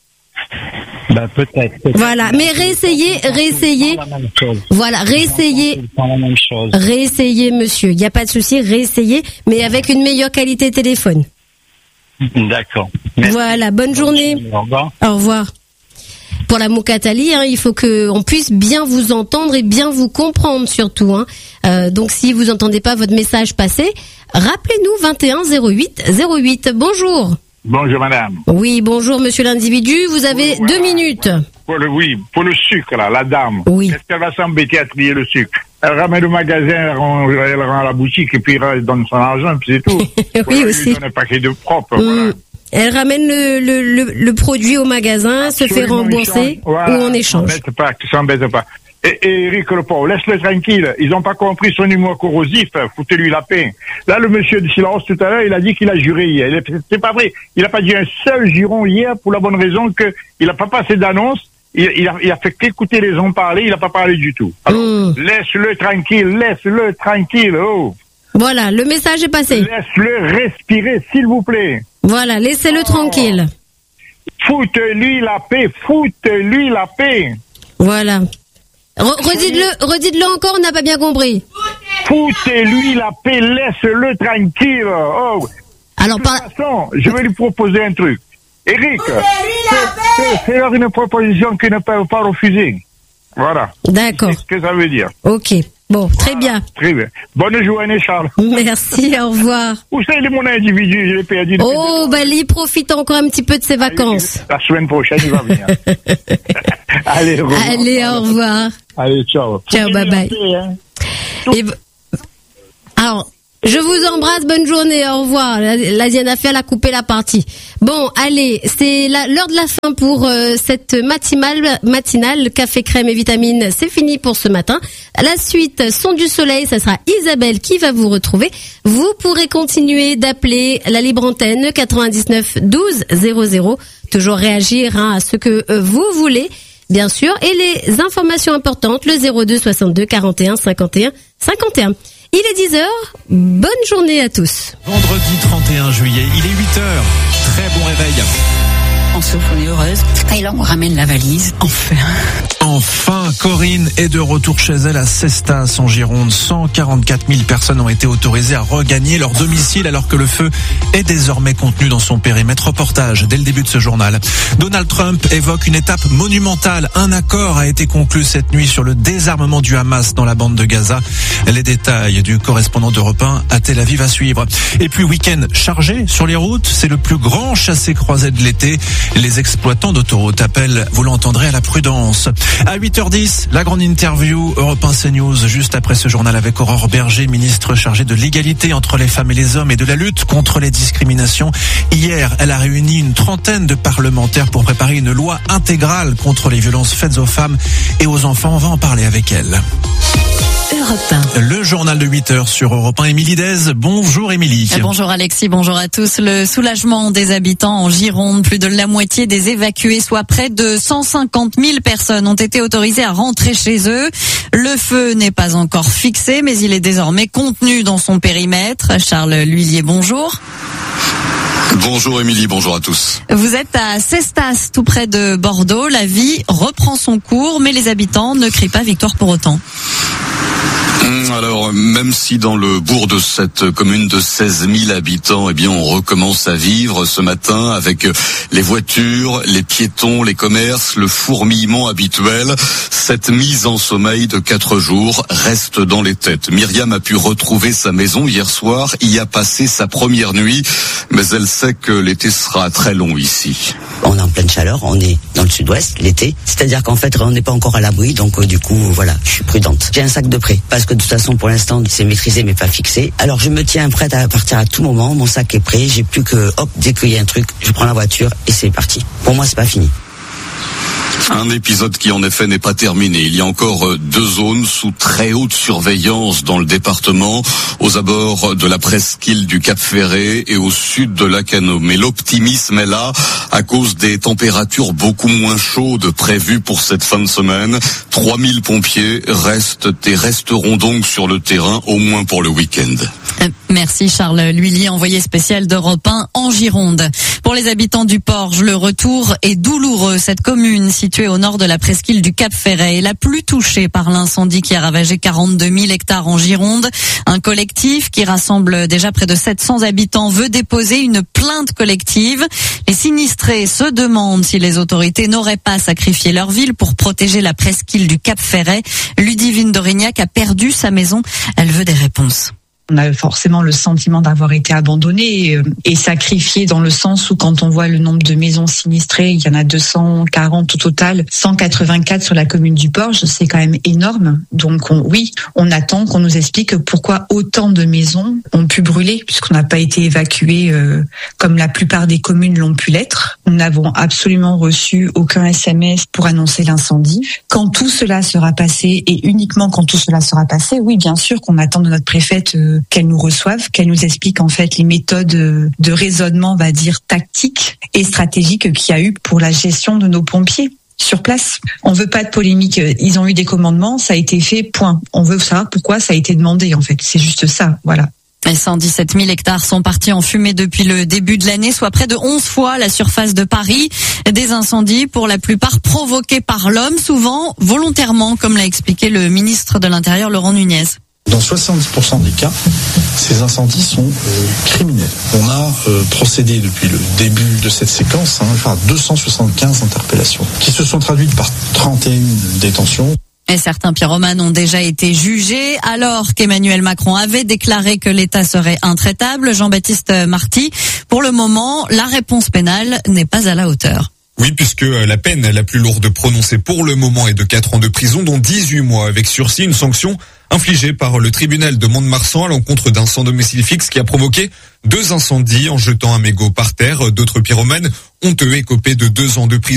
Ben peut-être. peut-être. Voilà, mais réessayez, réessayez. Voilà, réessayez. Réessayez, monsieur. Il n'y a pas de souci, réessayez, mais avec une meilleure qualité de téléphone. D'accord. Merci. Voilà, bonne journée. Au revoir. Au revoir. Pour la Moukatali, hein, il faut que on puisse bien vous entendre et bien vous comprendre surtout. Hein. Euh, donc si vous entendez pas votre message passer, rappelez-nous vingt et un zéro huit zéro huit. Bonjour. Bonjour madame. Oui, bonjour monsieur l'individu, vous avez oui, deux voilà. minutes. Pour le, oui, pour le sucre là, la dame. Oui. Est-ce qu'elle va s'embêter à trier le sucre? Elle ramène au magasin, elle rend, elle rend à la boutique et puis elle donne son argent, puis c'est tout. Oui voilà, aussi. Elle donne un paquet de propre. Mmh. Voilà. Elle ramène le, le, le, le produit au magasin, Absolument, se fait rembourser voilà, ou on échange. S'embête pas, s'embête pas. Et, et Eric le pauvre, laisse-le tranquille. Ils n'ont pas compris son humour corrosif. Foutez-lui la paix. Là, le monsieur de silence tout à l'heure, il a dit qu'il a juré hier. C'est pas vrai. Il n'a pas dit un seul juron hier pour la bonne raison que il n'a pas passé d'annonce. Il, il, a, il a fait qu'écouter les gens parler. Il n'a pas parlé du tout. Alors, mmh. laisse-le tranquille, laisse-le tranquille. Oh. Voilà, le message est passé. Laisse-le respirer, s'il vous plaît. Voilà, laissez-le oh. tranquille. Foute-lui la paix, foute-lui la paix. Voilà. Re- redites-le, redites-le encore, on n'a pas bien compris. Foutez-lui la paix, laisse-le tranquille. Oh. Alors, de toute par... façon, je vais lui proposer un truc. Eric, fais-leur une proposition qu'ils ne peuvent pas refuser. Voilà. D'accord. C'est ce que ça veut dire. Ok. Bon, très voilà. bien. Très bien. Bonne journée, Charles. Merci, au revoir. Où c'est mon individu? Je l'ai perdu. Oh, bah, il profite encore un petit peu de ses vacances. La semaine prochaine, il va venir. Allez, au revoir. Allez, au revoir. Allez, ciao. Ciao, bye bye. Hein. Et... Alors, je vous embrasse, bonne journée, au revoir. La, la Diana fait, elle a coupé la partie. Bon, allez, c'est la, l'heure de la fin pour euh, cette matinale, matinale, café, crème et vitamines, c'est fini pour ce matin. À la suite, son du soleil, ça sera Isabelle qui va vous retrouver. Vous pourrez continuer d'appeler la libre antenne quatre-vingt-dix-neuf douze zéro zéro, toujours réagir hein, à ce que euh, vous voulez, bien sûr. Et les informations importantes, le zéro deux soixante-deux quarante et un cinquante et un cinquante et un. Il est dix heures, bonne journée à tous. Vendredi trente et un juillet, il est huit heures, très bon réveil. On souffle, on est heureuse. Et là, on ramène la valise. Enfin. Enfin, Corinne est de retour chez elle à Cestas, en Gironde. cent quarante-quatre mille personnes ont été autorisées à regagner leur domicile alors que le feu est désormais contenu dans son périmètre. Reportage dès le début de ce journal. Donald Trump évoque une étape monumentale. Un accord a été conclu cette nuit sur le désarmement du Hamas dans la bande de Gaza. Les détails du correspondant d'Europe un à Tel Aviv à suivre. Et puis, week-end chargé sur les routes. C'est le plus grand chassé-croisé de l'été. Les exploitants d'autoroutes appellent, vous l'entendrez, à la prudence. À huit heures dix, la grande interview Europe un CNews, juste après ce journal avec Aurore Berger, ministre chargée de l'égalité entre les femmes et les hommes et de la lutte contre les discriminations. Hier, elle a réuni une trentaine de parlementaires pour préparer une loi intégrale contre les violences faites aux femmes et aux enfants. On va en parler avec elle. Europe un. Le journal de huit heures sur Europe un. Émilie Dez. Bonjour Émilie. Bonjour Alexis, bonjour à tous. Le soulagement des habitants en Gironde. Plus de la moitié des évacués, soit près de cent cinquante mille personnes, ont été autorisées à rentrer chez eux. Le feu n'est pas encore fixé, mais il est désormais contenu dans son périmètre. Charles L'Huillier, bonjour. Bonjour Émilie, bonjour à tous. Vous êtes à Cestas, tout près de Bordeaux. La vie reprend son cours, mais les habitants ne crient pas victoire pour autant. Alors, même si dans le bourg de cette commune de seize mille habitants, eh bien, on recommence à vivre ce matin avec les voitures, les piétons, les commerces, le fourmillement habituel, cette mise en sommeil de quatre jours reste dans les têtes. Myriam a pu retrouver sa maison hier soir, y a passé sa première nuit, mais elle sait que l'été sera très long ici. On est en pleine chaleur, on est dans le sud-ouest l'été, c'est-à-dire qu'en fait, on n'est pas encore à l'abri, donc euh, du coup, voilà, je suis prudente. J'ai un sac de prêt, parce que de toute façon, pour l'instant, c'est maîtrisé mais pas fixé. Alors je me tiens prête à partir à tout moment, mon sac est prêt, j'ai plus que, hop, dès qu'il y a un truc, je prends la voiture et c'est parti. Pour moi, c'est pas fini. Un épisode qui en effet n'est pas terminé. Il y a encore deux zones sous très haute surveillance dans le département, aux abords de la presqu'île du Cap-Ferret et au sud de Lacanau. Mais l'optimisme est là à cause des températures beaucoup moins chaudes prévues pour cette fin de semaine. trois mille pompiers restent et resteront donc sur le terrain au moins pour le week-end. Merci Charles L'Huillier, envoyé spécial d'Europe un en Gironde. Pour les habitants du Porge, le retour est douloureux. Cette commune située au nord de la presqu'île du Cap-Ferret est la plus touchée par l'incendie qui a ravagé quarante-deux mille hectares en Gironde. Un collectif qui rassemble déjà près de sept cents habitants veut déposer une plainte collective. Les sinistrés se demandent si les autorités n'auraient pas sacrifié leur ville pour protéger la presqu'île du Cap-Ferret. Ludivine d'Aurignac a perdu sa maison. Elle veut des réponses. On a forcément le sentiment d'avoir été abandonné et sacrifié dans le sens où quand on voit le nombre de maisons sinistrées, il y en a deux cent quarante au total, cent quatre-vingt-quatre sur la commune du Porge, c'est quand même énorme. Donc on, oui, on attend qu'on nous explique pourquoi autant de maisons ont pu brûler puisqu'on n'a pas été évacué euh, comme la plupart des communes l'ont pu l'être. Nous n'avons absolument reçu aucun S M S pour annoncer l'incendie. Quand tout cela sera passé et uniquement quand tout cela sera passé, oui, bien sûr qu'on attend de notre préfète euh, qu'elle nous reçoive, qu'elle nous explique en fait les méthodes de raisonnement, on va dire tactiques et stratégiques qu'il y a eu pour la gestion de nos pompiers sur place. On veut pas de polémique. Ils ont eu des commandements, ça a été fait, point. On veut savoir pourquoi ça a été demandé en fait. C'est juste ça, voilà. Et cent dix-sept mille hectares sont partis en fumée depuis le début de l'année, soit près de onze fois la surface de Paris. Des incendies, pour la plupart provoqués par l'homme, souvent volontairement, comme l'a expliqué le ministre de l'Intérieur Laurent Nunez. Dans soixante-dix pour cent des cas, ces incendies sont euh, criminels. On a euh, procédé depuis le début de cette séquence hein, à deux cent soixante-quinze interpellations, qui se sont traduites par trente et une détentions. Et certains pyromanes ont déjà été jugés, alors qu'Emmanuel Macron avait déclaré que l'État serait intraitable. Jean-Baptiste Marty, pour le moment, la réponse pénale n'est pas à la hauteur. Oui, puisque la peine la plus lourde prononcée pour le moment est de quatre ans de prison, dont dix-huit mois avec sursis, une sanction infligée par le tribunal de Mont-de-Marsan à l'encontre d'un sans domicile fixe qui a provoqué deux incendies en jetant un mégot par terre. D'autres pyromanes ont eux écopé de deux ans de prison.